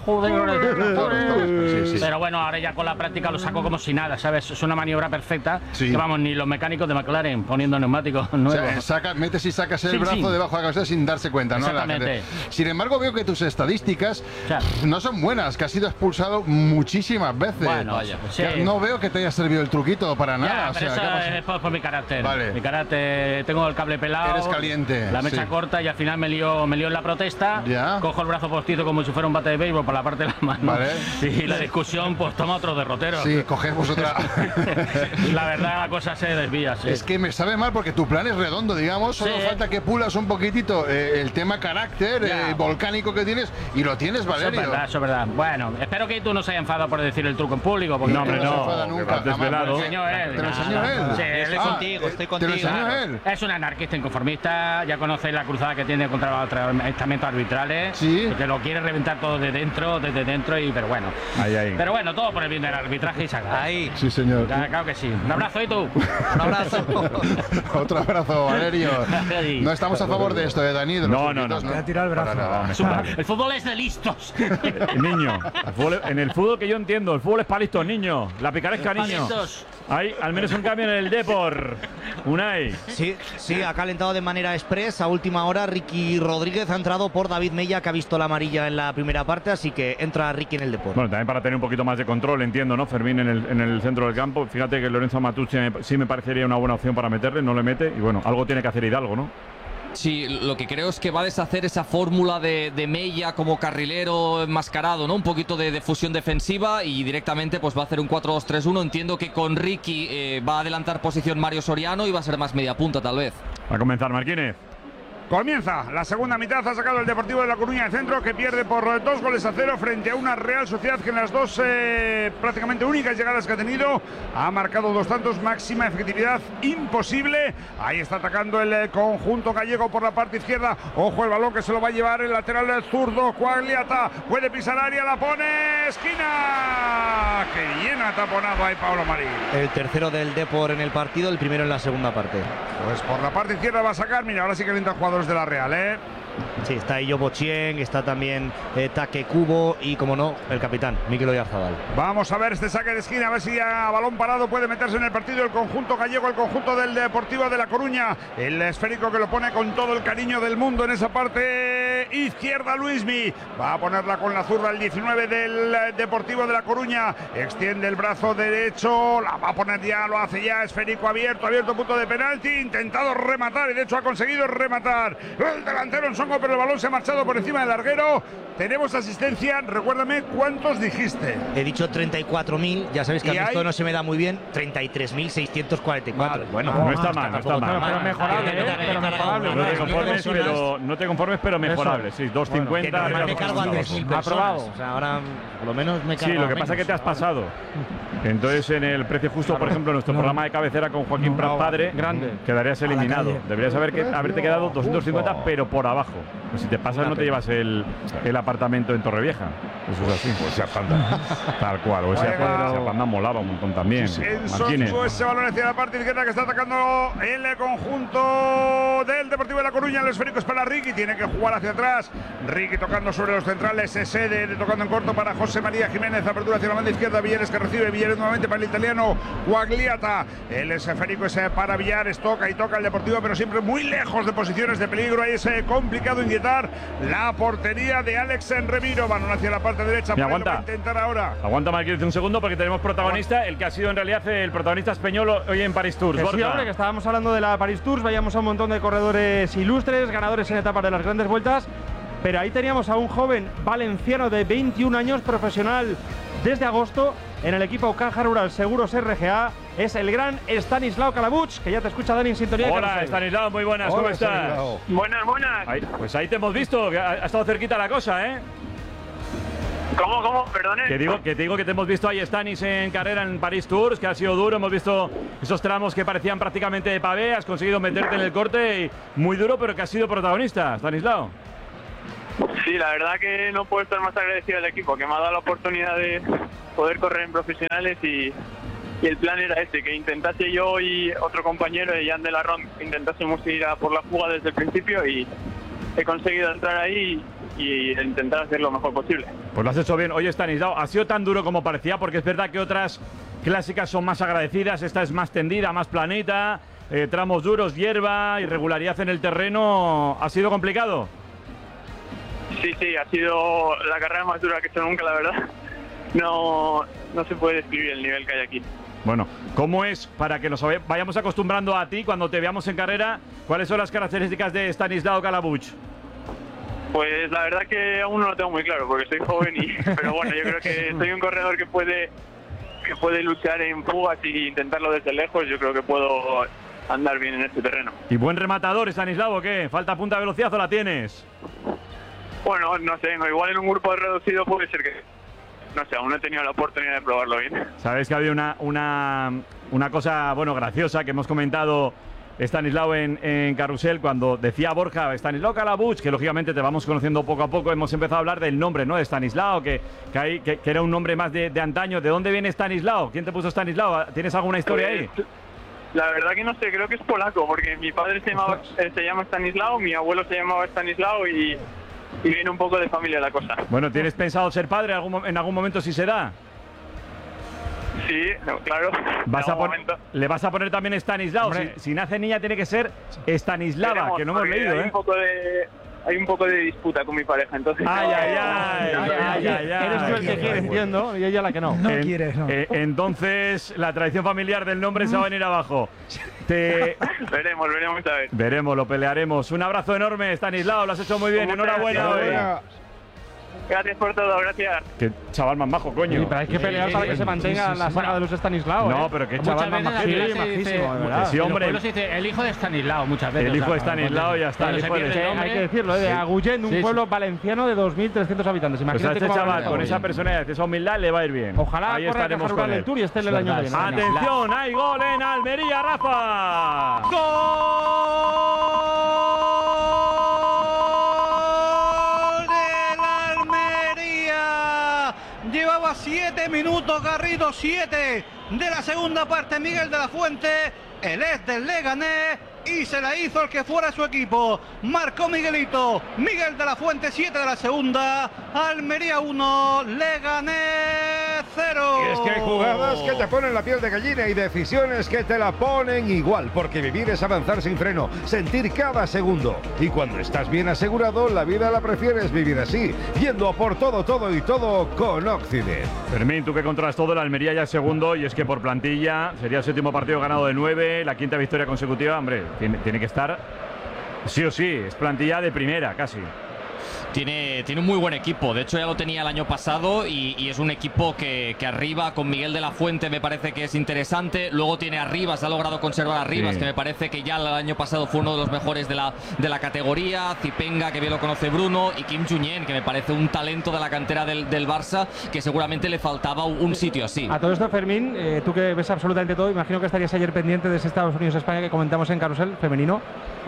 Pero bueno, ahora ya con la práctica lo saco como si nada, ¿sabes? Es una maniobra perfecta. Sí. Que vamos, ni los mecánicos de McLaren poniendo neumáticos nuevos. O sea, metes y sacas el brazo debajo de la cabeza sin darse cuenta, ¿no? Exactamente. Sin embargo, veo que tus estadísticas no son buenas, que has sido expulsado muchísimas veces. Bueno, vaya, sí. No veo que te haya servido el truquito para nada. Pero eso es por mi carácter. Vale. Mi carácter, tengo el cable pelado. Eres caliente. La mecha corta y al final me lío en la protesta. Cojo el brazo postizo como si fuera un bate de béisbol por la parte de la mano. Vale. Y la discusión pues toma otro derrotero. Sí, cogemos otra. La verdad la cosa se desvía, sí. Es que me sabe mal porque tu plan es redondo, digamos. Solo falta que pulas un poquitito el tema carácter volcánico que tienes y lo tienes, Valerio. Eso es verdad. Bueno, espero que tú no se haya enfadado por decir el truco en público. Porque no, hombre, no. Nunca. Desvelado. Te lo enseñó él. ¿Te lo enseñó él? Sí, estoy contigo. ¿Te lo enseñó él? Es un anarquista inconformista. Ya conocéis la cruzada que tiene contra los estamentos arbitrales. Sí. Que lo quiere reventar todo desde dentro, pero bueno. Ahí. Pero bueno, todo por el bien del arbitraje y saca. Ahí. Sí, señor. Claro que sí. Un abrazo, ¿y tú? Un abrazo. Otro abrazo, Valerio. No estamos a favor de esto, Dani. No. Me ha tirado el brazo. El fútbol es de listos. Niño, en el fútbol que yo entiendo, el fútbol es para listos, niño. La picaresca, niño. Hay al menos un cambio en el Depor. Unai. Sí, ha calentado de manera express. A última hora, Ricky Rodríguez ha entrado por David Mella, que ha visto la amarilla en la primera parte, así que entra Ricky en el Depor. Bueno, también para tener un poquito más de control, entiendo, ¿no? Fermín en el centro del campo. Fíjate que Lorenzo Matucci sí me parecería una buena opción para meterle, no le mete. Y bueno, algo tiene que hacer Hidalgo, ¿no? Sí, lo que creo es que va a deshacer esa fórmula de Mella como carrilero enmascarado, ¿no? Un poquito de fusión defensiva y directamente pues va a hacer un 4-2-3-1. Entiendo que con Ricky va a adelantar posición Mario Soriano y va a ser más media punta tal vez. Va a comenzar Marquínez. Comienza la segunda mitad, ha sacado el Deportivo de La Coruña de centro, que pierde por 2-0 frente a una Real Sociedad que en las dos prácticamente únicas llegadas que ha tenido ha marcado 2 tantos, máxima efectividad imposible. Ahí está atacando el conjunto gallego por la parte izquierda. Ojo el balón que se lo va a llevar el lateral zurdo Quagliata, puede pisar área, la pone esquina. Que bien ha taponado ahí Pablo Marín. El tercero del Depor en el partido, el primero en la segunda parte. Pues por la parte izquierda va a sacar, mira, ahora sí que entra el jugador de la Real, Sí, está ahí Bochien, está también Take Kubo y, como no, el capitán, Mikel Oyarzabal. Vamos a ver este saque de esquina, a ver si a balón parado puede meterse en el partido el conjunto gallego, el conjunto del Deportivo de La Coruña. El esférico que lo pone con todo el cariño del mundo en esa parte izquierda, Luismi. Va a ponerla con la zurda el 19 del Deportivo de La Coruña. Extiende el brazo derecho, la va a poner ya, lo hace ya, esférico abierto, punto de penalti, intentado rematar y de hecho ha conseguido rematar. El delantero en Songo, pero el balón se ha marchado por encima del larguero. Tenemos asistencia, recuérdame, ¿cuántos dijiste? He dicho 34.000, ya sabéis que a mí esto no se me da muy bien. 33.644. Vale. Bueno, no está mal, no está mal. Pero mejorable, pero mejorable. No te conformes, pero mejorable. Sí, 2.50. Me cargo a 3.000 personas. O sea, ahora por lo menos me cargo. Sí, lo que pasa es que te has pasado. Entonces, en el precio justo, por ejemplo, nuestro programa de cabecera con Joaquín Prat padre, quedarías eliminado. Deberías haberte quedado 250, pero por abajo. Pues si te pasas no te llevas el apartamento en Torrevieja. Eso es así. Pues esa Panda. Tal cual. O esa Panda molaba un montón también. En Sonso, ese balón hacia la parte izquierda que está atacando el conjunto del Deportivo de La Coruña. El esférico es para Ricky, tiene que jugar hacia atrás. Ricky tocando sobre los centrales, Sede tocando en corto para José María Jiménez. Apertura hacia la banda izquierda, Villares que recibe, Villares nuevamente para el italiano Guagliata. El esférico es para Villares, toca y toca el Deportivo, pero siempre muy lejos de posiciones de peligro. Ahí es complicado inyectar la portería de Alex Remiro. Balón hacia la parte derecha. Aguanta. Intentar ahora. Aguanta, Marquez, un segundo porque tenemos protagonista, el que ha sido en realidad el protagonista español hoy en Paris Tours. Sí, hombre, que estábamos hablando de la Paris Tours, veíamos a un montón de corredores ilustres, ganadores en etapas de las grandes vueltas, pero ahí teníamos a un joven valenciano de 21 años, profesional desde agosto en el equipo Caja Rural Seguros RGA. Es el gran Stanislao Calabuch, que ya te escucha Dani en sintonía. Hola, Stanislao, muy buenas, ¿cómo estás? Buenas. Pues ahí te hemos visto, que ha estado cerquita la cosa, ¿eh? ¿Cómo? Perdone. Que te digo que te hemos visto ahí, Stanis, en carrera en Paris Tours, que ha sido duro. Hemos visto esos tramos que parecían prácticamente de pavé. Has conseguido meterte en el corte y muy duro, pero que has sido protagonista, Stanislao. Sí, la verdad que no puedo estar más agradecido al equipo, que me ha dado la oportunidad de poder correr en profesionales y el plan era este, que intentase yo y otro compañero, Jan de la Ron, intentásemos ir a por la fuga desde el principio y he conseguido entrar ahí y intentar hacer lo mejor posible. Pues lo has hecho bien. Oye, Stanislao, ¿ha sido tan duro como parecía? Porque es verdad que otras clásicas son más agradecidas, esta es más tendida, más planita, tramos duros, hierba, irregularidad en el terreno. ¿Ha sido complicado? Sí, ha sido la carrera más dura que he hecho nunca, la verdad. No se puede describir el nivel que hay aquí. Bueno, ¿cómo es, para que nos vayamos acostumbrando a ti cuando te veamos en carrera, cuáles son las características de Stanislao Calabuch? Pues la verdad que aún no lo tengo muy claro, porque soy joven pero bueno, yo creo que soy un corredor que puede luchar en fugas y intentarlo desde lejos. Yo creo que puedo andar bien en este terreno. ¿Y buen rematador, Stanislao, o qué? ¿Falta punta de velocidad o la tienes? Bueno, no sé, igual en un grupo reducido puede ser que... No sé, aún no he tenido la oportunidad de probarlo bien. Sabes que había una cosa, bueno, graciosa que hemos comentado Stanislao en Carrusel cuando decía Borja, Stanislao Calabuch, que lógicamente te vamos conociendo poco a poco, hemos empezado a hablar del nombre, ¿no? De Stanislao, que era un nombre más de antaño. ¿De dónde viene Stanislao? ¿Quién te puso Stanislao? ¿Tienes alguna historia ahí? La verdad que no sé, creo que es polaco, porque mi padre se llama Stanislao, mi abuelo se llamaba Stanislao y viene un poco de familia la cosa. Bueno, ¿tienes pensado ser padre en algún momento si se da? Sí, no, claro. ¿Le vas a poner también Stanislao? Si nace niña tiene que ser Stanislava, que no hemos leído, ¿eh? Hay un poco de disputa con mi pareja, entonces... Ay. Eres tú el que quiere, entiendo, y ella la que no. No quieres, no. Entonces, la tradición familiar del nombre se va a venir abajo. Veremos a ver. Veremos, lo pelearemos. Un abrazo enorme, Stanislao, lo has hecho muy bien. Enhorabuena hoy. Gracias por todo, gracias. Qué chaval más majo, coño. Sí, pero hay que pelear para que se mantenga la saga de los Stanislao. No, pero qué chaval más majo. Sí, majísimo, de verdad. Sí, hombre. Se dice el hijo de Stanislao muchas veces. El hijo de Stanislao, ya está. Hay que decirlo, de Agullén, un pueblo valenciano de 2.300 habitantes. Imagínate pues a este chaval con esa personalidad, esa humildad, le va a ir bien. Ojalá ahí corra estaremos con el Tour y esté el año que viene. Atención, hay gol en Almería, Rafa. Llevaba 7 minutos Garrido, 7 de la segunda parte. Miguel de la Fuente, el ex del Leganés, y se la hizo el que fuera su equipo. Marcó Miguelito, Miguel de la Fuente, 7 de la segunda. Almería 1, Leganés 0. Y es que hay jugadas que te ponen la piel de gallina y decisiones que te la ponen igual, porque vivir es avanzar sin freno, sentir cada segundo. Y cuando estás bien asegurado, la vida la prefieres vivir así, yendo a por todo con Occident. Fermín, tú que controlas todo, el Almería ya es segundo, y es que por plantilla sería el 7º partido ganado de 9, la 5ª victoria consecutiva. Hombre, tiene que estar sí o sí, es plantilla de primera casi. Tiene un muy buen equipo, de hecho ya lo tenía el año pasado y es un equipo que arriba con Miguel de la Fuente me parece que es interesante. Luego tiene a Rivas, ha logrado conservar a Rivas, sí, que me parece que ya el año pasado fue uno de los mejores de la categoría. Zipenga, que bien lo conoce Bruno, y Kim Junyent, que me parece un talento de la cantera del Barça, que seguramente le faltaba un sitio así. A todo esto, Fermín, tú que ves absolutamente todo, imagino que estarías ayer pendiente de ese Estados Unidos-España que comentamos en Carrusel femenino.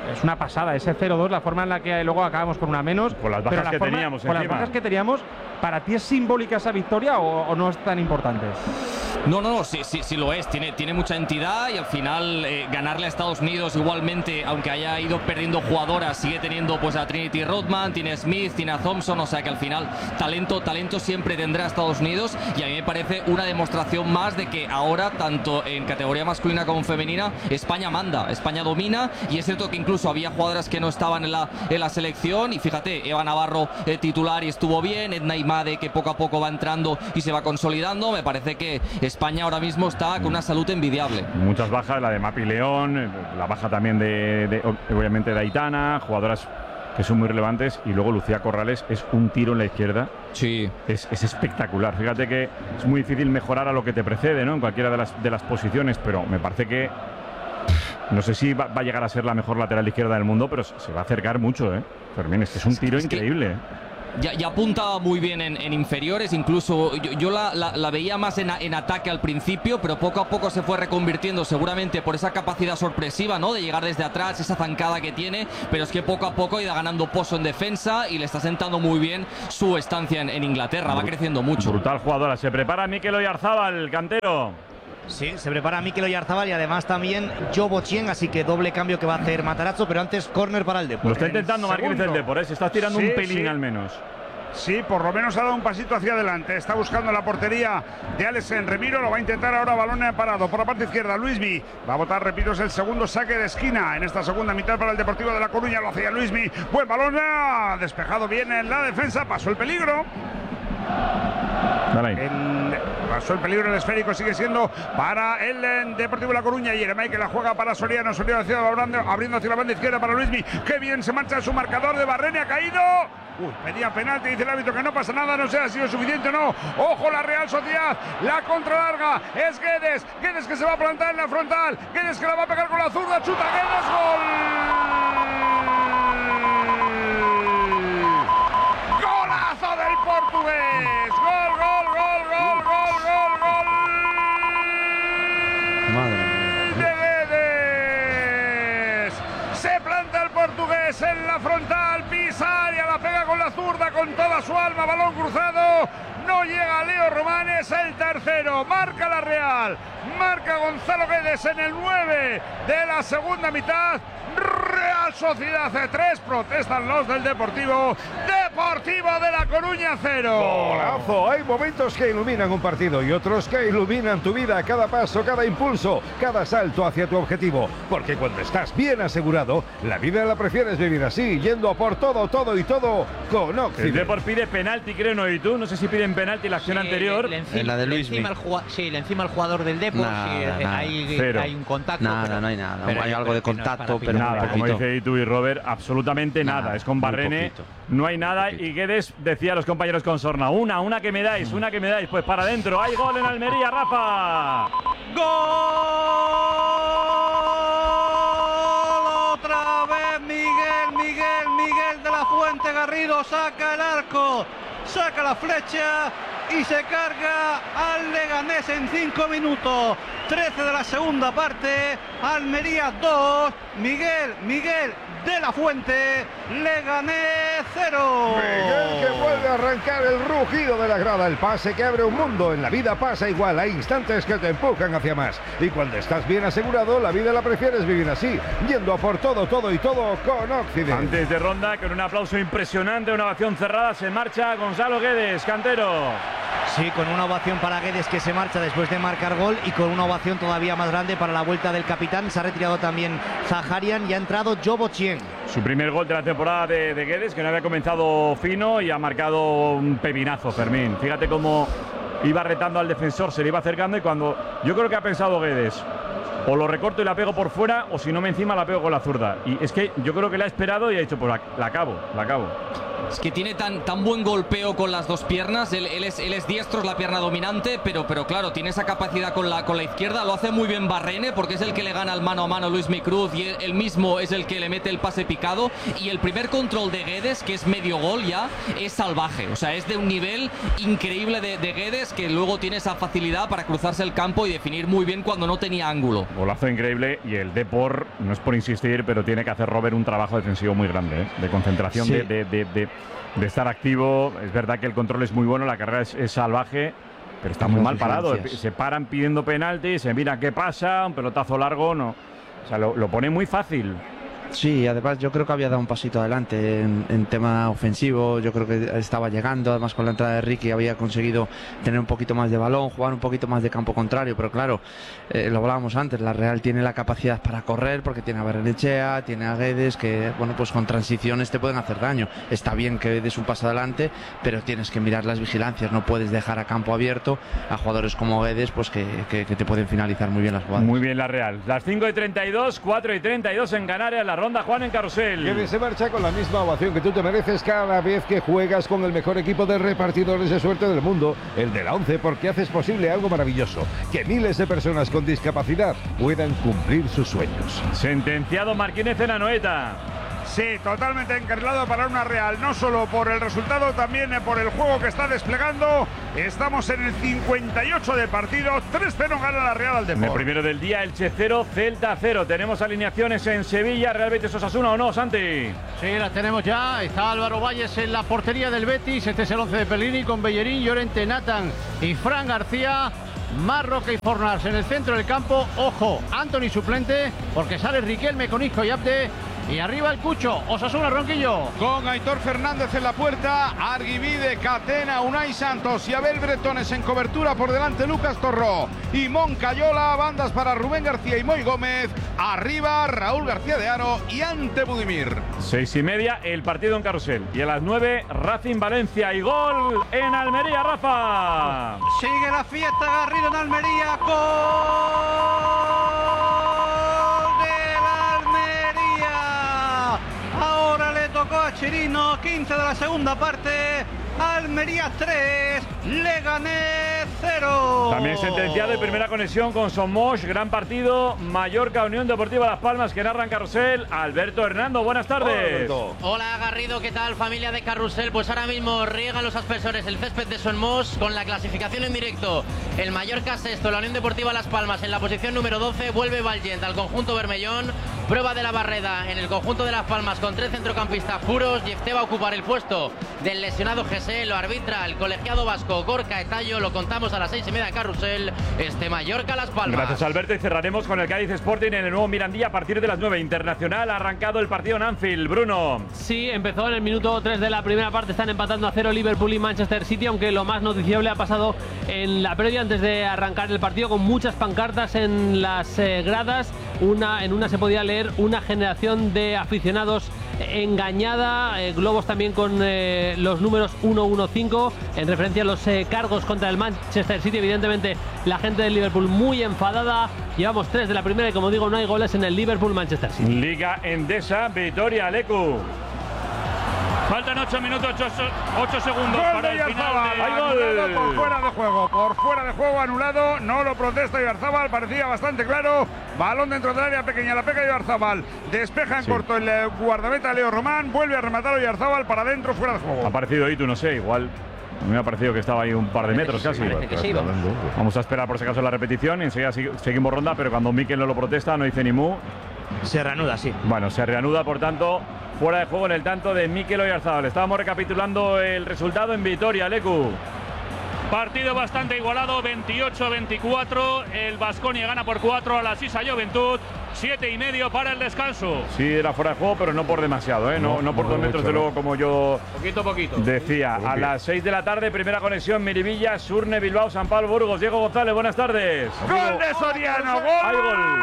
es una pasada, ese 0-2, la forma en la que luego acabamos con una menos. Con las bajas que teníamos con las bajas que teníamos, ¿para ti es simbólica esa victoria o no es tan importante? No, sí lo es. Tiene mucha entidad y al final ganarle a Estados Unidos igualmente, aunque haya ido perdiendo jugadoras, sigue teniendo pues a Trinity Rodman, tiene a Smith, tiene a Thompson, o sea que al final talento siempre tendrá Estados Unidos, y a mí me parece una demostración más de que ahora, tanto en categoría masculina como femenina, España manda, España domina, y es cierto que incluso había jugadoras que no estaban en la selección, y fíjate, Eva Navarro titular y estuvo bien, Edna Imade que poco a poco va entrando y se va consolidando. Me parece que España ahora mismo está con una salud envidiable. Muchas bajas, la de Mapi León, la baja también obviamente de Aitana, jugadoras que son muy relevantes, y luego Lucía Corrales es un tiro en la izquierda. Sí. Es espectacular. Fíjate que es muy difícil mejorar a lo que te precede, ¿no? En cualquiera de las posiciones, pero me parece que no sé si va a llegar a ser la mejor lateral izquierda del mundo, pero se va a acercar mucho, Fermín, es que es un tiro increíble. Ya apuntaba muy bien en inferiores, incluso yo la veía más en ataque al principio, pero poco a poco se fue reconvirtiendo, seguramente por esa capacidad sorpresiva, ¿no? De llegar desde atrás, esa zancada que tiene, pero es que poco a poco ha ido ganando pozo en defensa y le está sentando muy bien su estancia en Inglaterra, va creciendo mucho. Brutal jugadora. Se prepara Mikel Oyarzabal, cantero. Sí, se prepara Mikel Oyarzabal y además también Jobo Chien, así que doble cambio que va a hacer Matarazzo, pero antes córner para el Depor. Lo está intentando Marquinhos el Depor, se está tirando un pelín al menos. Sí, por lo menos ha dado un pasito hacia adelante. Está buscando la portería de Alexen Remiro. Lo va a intentar ahora, balón parado por la parte izquierda. Luismi va a botar, repito, es el segundo saque de esquina en esta segunda mitad para el Deportivo de La Coruña. Lo hacía Luismi. Buen balón, despejado bien en la defensa. Pasó el peligro. Pasó el peligro, el esférico sigue siendo para el Deportivo de La Coruña. Y Yeremay que la juega para Soriano. Soriano abriendo hacia la banda izquierda para Luismi. Qué bien se marcha su marcador de Barrene, ha caído. Pedía penalti, dice el árbitro que no pasa nada, no sé si ha sido suficiente o no. Ojo la Real Sociedad, la contralarga es Guedes. Guedes que se va a plantar en la frontal. Guedes que la va a pegar con la zurda, chuta Guedes, gol. Golazo del portugués. Gol. Madre de Guedes. Se planta el portugués en la frontal, pisa área, la pega con la zurda con toda su alma, balón cruzado. No llega Leo Román, es el tercero. Marca la Real, marca Gonzalo Guedes en el 9 de la segunda mitad. Real Sociedad C3, protestan los del Deportivo de La Coruña 0. Golazo. Hay momentos que iluminan un partido y otros que iluminan tu vida, cada paso, cada impulso, cada salto hacia tu objetivo, porque cuando estás bien asegurado, la vida la prefieres vivir así, yendo por todo y todo con Occident. El Depor pide penalti, creo, ¿no? ¿Y tú? No sé si piden penalti la acción anterior. En la de Luis. Le encima al jugador del Depor. Hay un contacto. No hay nada. Hay algo de contacto, pero nada, como dice Itu y Robert, absolutamente nada. Es con Barrene, no hay nada. Y Guedes decía a los compañeros con sorna, una que me dais, pues para adentro. Hay gol en Almería, Rafa. ¡Gol! Otra vez Miguel de la Fuente Garrido saca el arco, saca la flecha y se carga al Leganés en 5 minutos. 13 de la segunda parte, Almería 2, Miguel de la Fuente, Leganés 0. Miguel que vuelve a arrancar el rugido de la grada, el pase que abre un mundo. En la vida pasa igual, hay instantes que te empujan hacia más. Y cuando estás bien asegurado, la vida la prefieres vivir así, yendo a por todo y todo con Occident. Antes de ronda, con un aplauso impresionante, una ovación cerrada, se marcha Gonzalo Guedes, cantero. Sí, con una ovación para Guedes que se marcha después de marcar gol y con una ovación todavía más grande para la vuelta del capitán. Se ha retirado también Zaharian y ha entrado Jobo Chien. Su primer gol de la temporada de Guedes, que no había comenzado fino y ha marcado un pepinazo, Fermín. Fíjate cómo iba retando al defensor, se le iba acercando y cuando yo creo que ha pensado Guedes, o lo recorto y la pego por fuera o si no me encima la pego con la zurda. Y es que yo creo que la ha esperado y ha dicho, pues la acabo. Es que tiene tan buen golpeo con las dos piernas. Él es diestro, es la pierna dominante, pero claro, tiene esa capacidad con la izquierda. Lo hace muy bien Barrene, porque es el que le gana el mano a mano a Luis Micruz, y él mismo es el que le mete el pase picado. Y el primer control de Guedes, que es medio gol ya, es salvaje. O sea, es de un nivel increíble de Guedes, que luego tiene esa facilidad para cruzarse el campo y definir muy bien cuando no tenía ángulo. Golazo increíble, y el Depor, no es por insistir, pero tiene que hacer Robert un trabajo defensivo muy grande, de concentración, sí. de estar activo. Es verdad que el control es muy bueno, la carrera es salvaje, pero está muy mal parado. Se paran pidiendo penalti, se mira qué pasa, un pelotazo largo, no. O sea, lo pone muy fácil. Sí, además yo creo que había dado un pasito adelante en tema ofensivo. Yo creo que estaba llegando, además con la entrada de Ricky había conseguido tener un poquito más de balón, jugar un poquito más de campo contrario, pero claro, lo hablábamos antes, la Real tiene la capacidad para correr, porque tiene a Barrenechea, tiene a Guedes, que bueno, pues con transiciones te pueden hacer daño. Está bien que des un paso adelante, pero tienes que mirar las vigilancias, no puedes dejar a campo abierto a jugadores como Guedes, pues que te pueden finalizar muy bien las jugadas. Muy bien la Real. Las 5:32, 4:32 en Canarias, la ronda Juan en Carrusel. Que se marcha con la misma ovación que tú te mereces cada vez que juegas con el mejor equipo de repartidores de suerte del mundo, el de la 11, porque haces posible algo maravilloso, que miles de personas con discapacidad puedan cumplir sus sueños. Sentenciado Martínez en Anoeta. Sí, totalmente encarrilado para una Real, no solo por el resultado, también por el juego que está desplegando. Estamos en el 58 de partido, 3-0 gana la Real al Depor. El primero del día, Elche 0, Celta 0. Tenemos alineaciones en Sevilla, Real Betis Osasuna, ¿o no, Santi? Sí, las tenemos ya. Está Álvaro Valles en la portería del Betis. Este es el 11 de Pellegrini con Bellerín, Llorente, Nathan y Fran García. Marroque y Fornals en el centro del campo. Ojo, Anthony suplente, porque sale Riquelme con Isco y Abde. Y arriba el Cucho, Osasuna, Ronquillo. Con Aitor Fernández en la puerta, Arguivide, Catena, Unai Santos y Abel Bretones en cobertura. Por delante Lucas Torró y Moncayola. Bandas para Rubén García y Moy Gómez. Arriba Raúl García de Haro y Ante Budimir. 6:30 el partido en Carrusel. Y a las 9, Racing Valencia y gol en Almería, Rafa. Sigue la fiesta, Garrido en Almería. Tocó a Chirino, 15 de la segunda parte, Almería 3, Leganés 0. También sentenciado y primera conexión con Somos, gran partido, Mallorca, Unión Deportiva Las Palmas, que narra en Carrusel, Alberto Hernando, buenas tardes. Hola Garrido, ¿qué tal familia de Carrusel? Pues ahora mismo riegan los aspersores el césped de Somos con la clasificación en directo. El Mallorca sexto, la Unión Deportiva Las Palmas en la posición número 12, vuelve Valgent al conjunto bermellón, prueba de la Barreda en el conjunto de Las Palmas con 3 centrocampistas puros, y este va a ocupar el puesto del lesionado Gese, lo arbitra el colegiado vasco Gorka Etallo, lo contamos a las 6:30 en Carrusel, Mallorca Las Palmas. Gracias Alberto, y cerraremos con el Cádiz Sporting en el nuevo Mirandilla a partir de las 9. Internacional, ha arrancado el partido en Anfield, Bruno. Sí, empezó en el minuto 3 de la primera parte, están empatando a 0 Liverpool y Manchester City, aunque lo más noticiable ha pasado en la previa antes de arrancar el partido, con muchas pancartas en las gradas. En una se podía leer una generación de aficionados engañada, globos también con los números 115 en referencia a los cargos contra el Manchester City. Evidentemente la gente del Liverpool muy enfadada. Llevamos 3 de la primera y, como digo, no hay goles en el Liverpool-Manchester City. Liga Endesa, Vitoria, Lecu. Faltan 8 minutos, 8 segundos gol para de el final. ¡Hay gol! Por fuera de juego, anulado. No lo protesta Oyarzábal, parecía bastante claro. Balón dentro del área pequeña, la pega Oyarzábal. Despeja en corto el guardameta Leo Román. Vuelve a rematar Oyarzábal para adentro, fuera de juego. Ha parecido Itu, no sé, igual. A mí me ha parecido que estaba ahí un par de metros casi. Vamos a esperar por si acaso la repetición. Enseguida seguimos ronda, pero cuando Mikel no lo protesta, no dice ni mu. Se reanuda, sí. Bueno, se reanuda, por tanto, fuera de juego en el tanto de Mikel Oyarzábal. Estábamos recapitulando el resultado en Vitoria, Lecu. Partido bastante igualado, 28-24. El Baskonia gana por 4 a la Sisa Juventud. 7,5 para el descanso. Sí, era fuera de juego, pero no por demasiado, ¿eh? No por 2 metros, de luego, como yo poquito decía. A las 6 de la tarde, primera conexión, Miribilla, Surne, Bilbao, San Pablo, Burgos. Diego González, buenas tardes. ¡Gol de Soriano! ¡Gol! ¡Hay gol!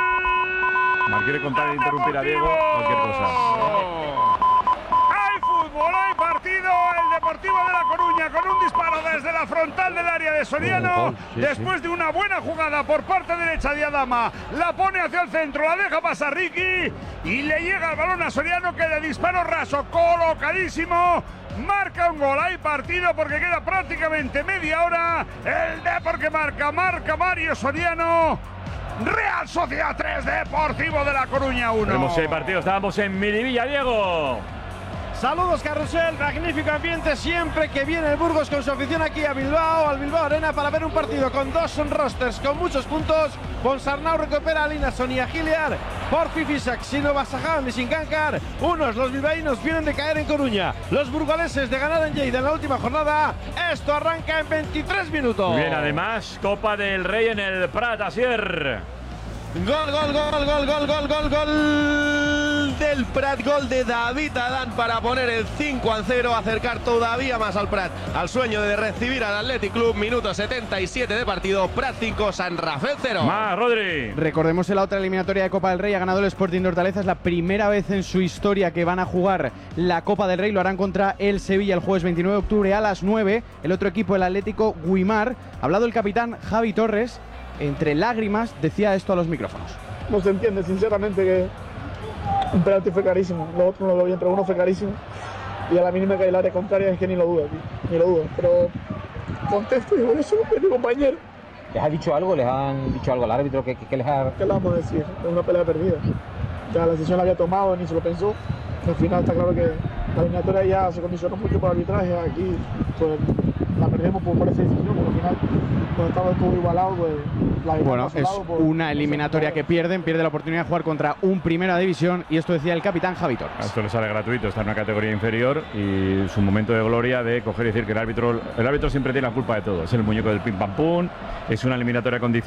Mar quiere contar e interrumpir a Diego, cualquier cosa. ¡Hay fútbol! ¡Hay partido! El Deportivo de La Coruña con un disparo desde la frontal del área de Soriano. Después de una buena jugada por parte derecha de Adama, la pone hacia el centro, la deja pasar Ricky y le llega el balón a Soriano, que de disparo raso, colocadísimo, marca un gol. Hay partido porque queda prácticamente media hora. El Depor que marca Mario Soriano. Real Sociedad 3, Deportivo de La Coruña 1. Tenemos 6 partidos, estábamos en Miribilla, Diego. Saludos, Carrusel, magnífico ambiente siempre que viene el Burgos con su afición aquí a Bilbao, al Bilbao Arena, para ver un partido con 2 rosters con muchos puntos. Ponsarnau recupera a Linason y a Giliar por Fifisac, Sino Basaján y Sincankar. Los bilbaínos vienen de caer en Coruña, los burgaleses de ganar en Lleida en la última jornada. Esto arranca en 23 minutos. Bien, además, Copa del Rey en el Prat, Asier. Gol del Prat, gol de David Adán para poner el 5-0, acercar todavía más al Prat al sueño de recibir al Athletic Club. Minuto 77 de partido, Prat 5, San Rafael 0. Más, Rodri. Recordemos en la otra eliminatoria de Copa del Rey ha ganado el Sporting de Hortaleza. Es la primera vez en su historia que van a jugar la Copa del Rey. Lo harán contra el Sevilla el jueves 29 de octubre a las 9. El otro equipo, el Atlético Guimar. Ha hablado el capitán Javi Torres. Entre lágrimas decía esto a los micrófonos. No se entiende, sinceramente, que un penalti fue carísimo, lo otro no lo vi, pero uno fue carísimo. Y a la mínima que hay el área contraria es que ni lo dudo, tío, ni lo dudo. Pero contento y por eso es mi compañero. ¿Les ha dicho algo? ¿Les han dicho algo al árbitro? ¿Qué les ha...? ¿Qué le vamos a decir? Es una pelea perdida. Ya la decisión la había tomado, ni se lo pensó. Al final está claro que la eliminatoria ya se condicionó mucho por arbitraje. Aquí pues, la perdemos por esa decisión, porque al final cuando estaba todo igualado, pues bueno, es una eliminatoria que pierde la oportunidad de jugar contra un Primera División, y esto decía el capitán Javi Torres. A esto le sale gratuito, está en una categoría inferior y es un momento de gloria de coger y decir que el árbitro siempre tiene la culpa de todo. Es el muñeco del pim pam pum, es una eliminatoria condicionada.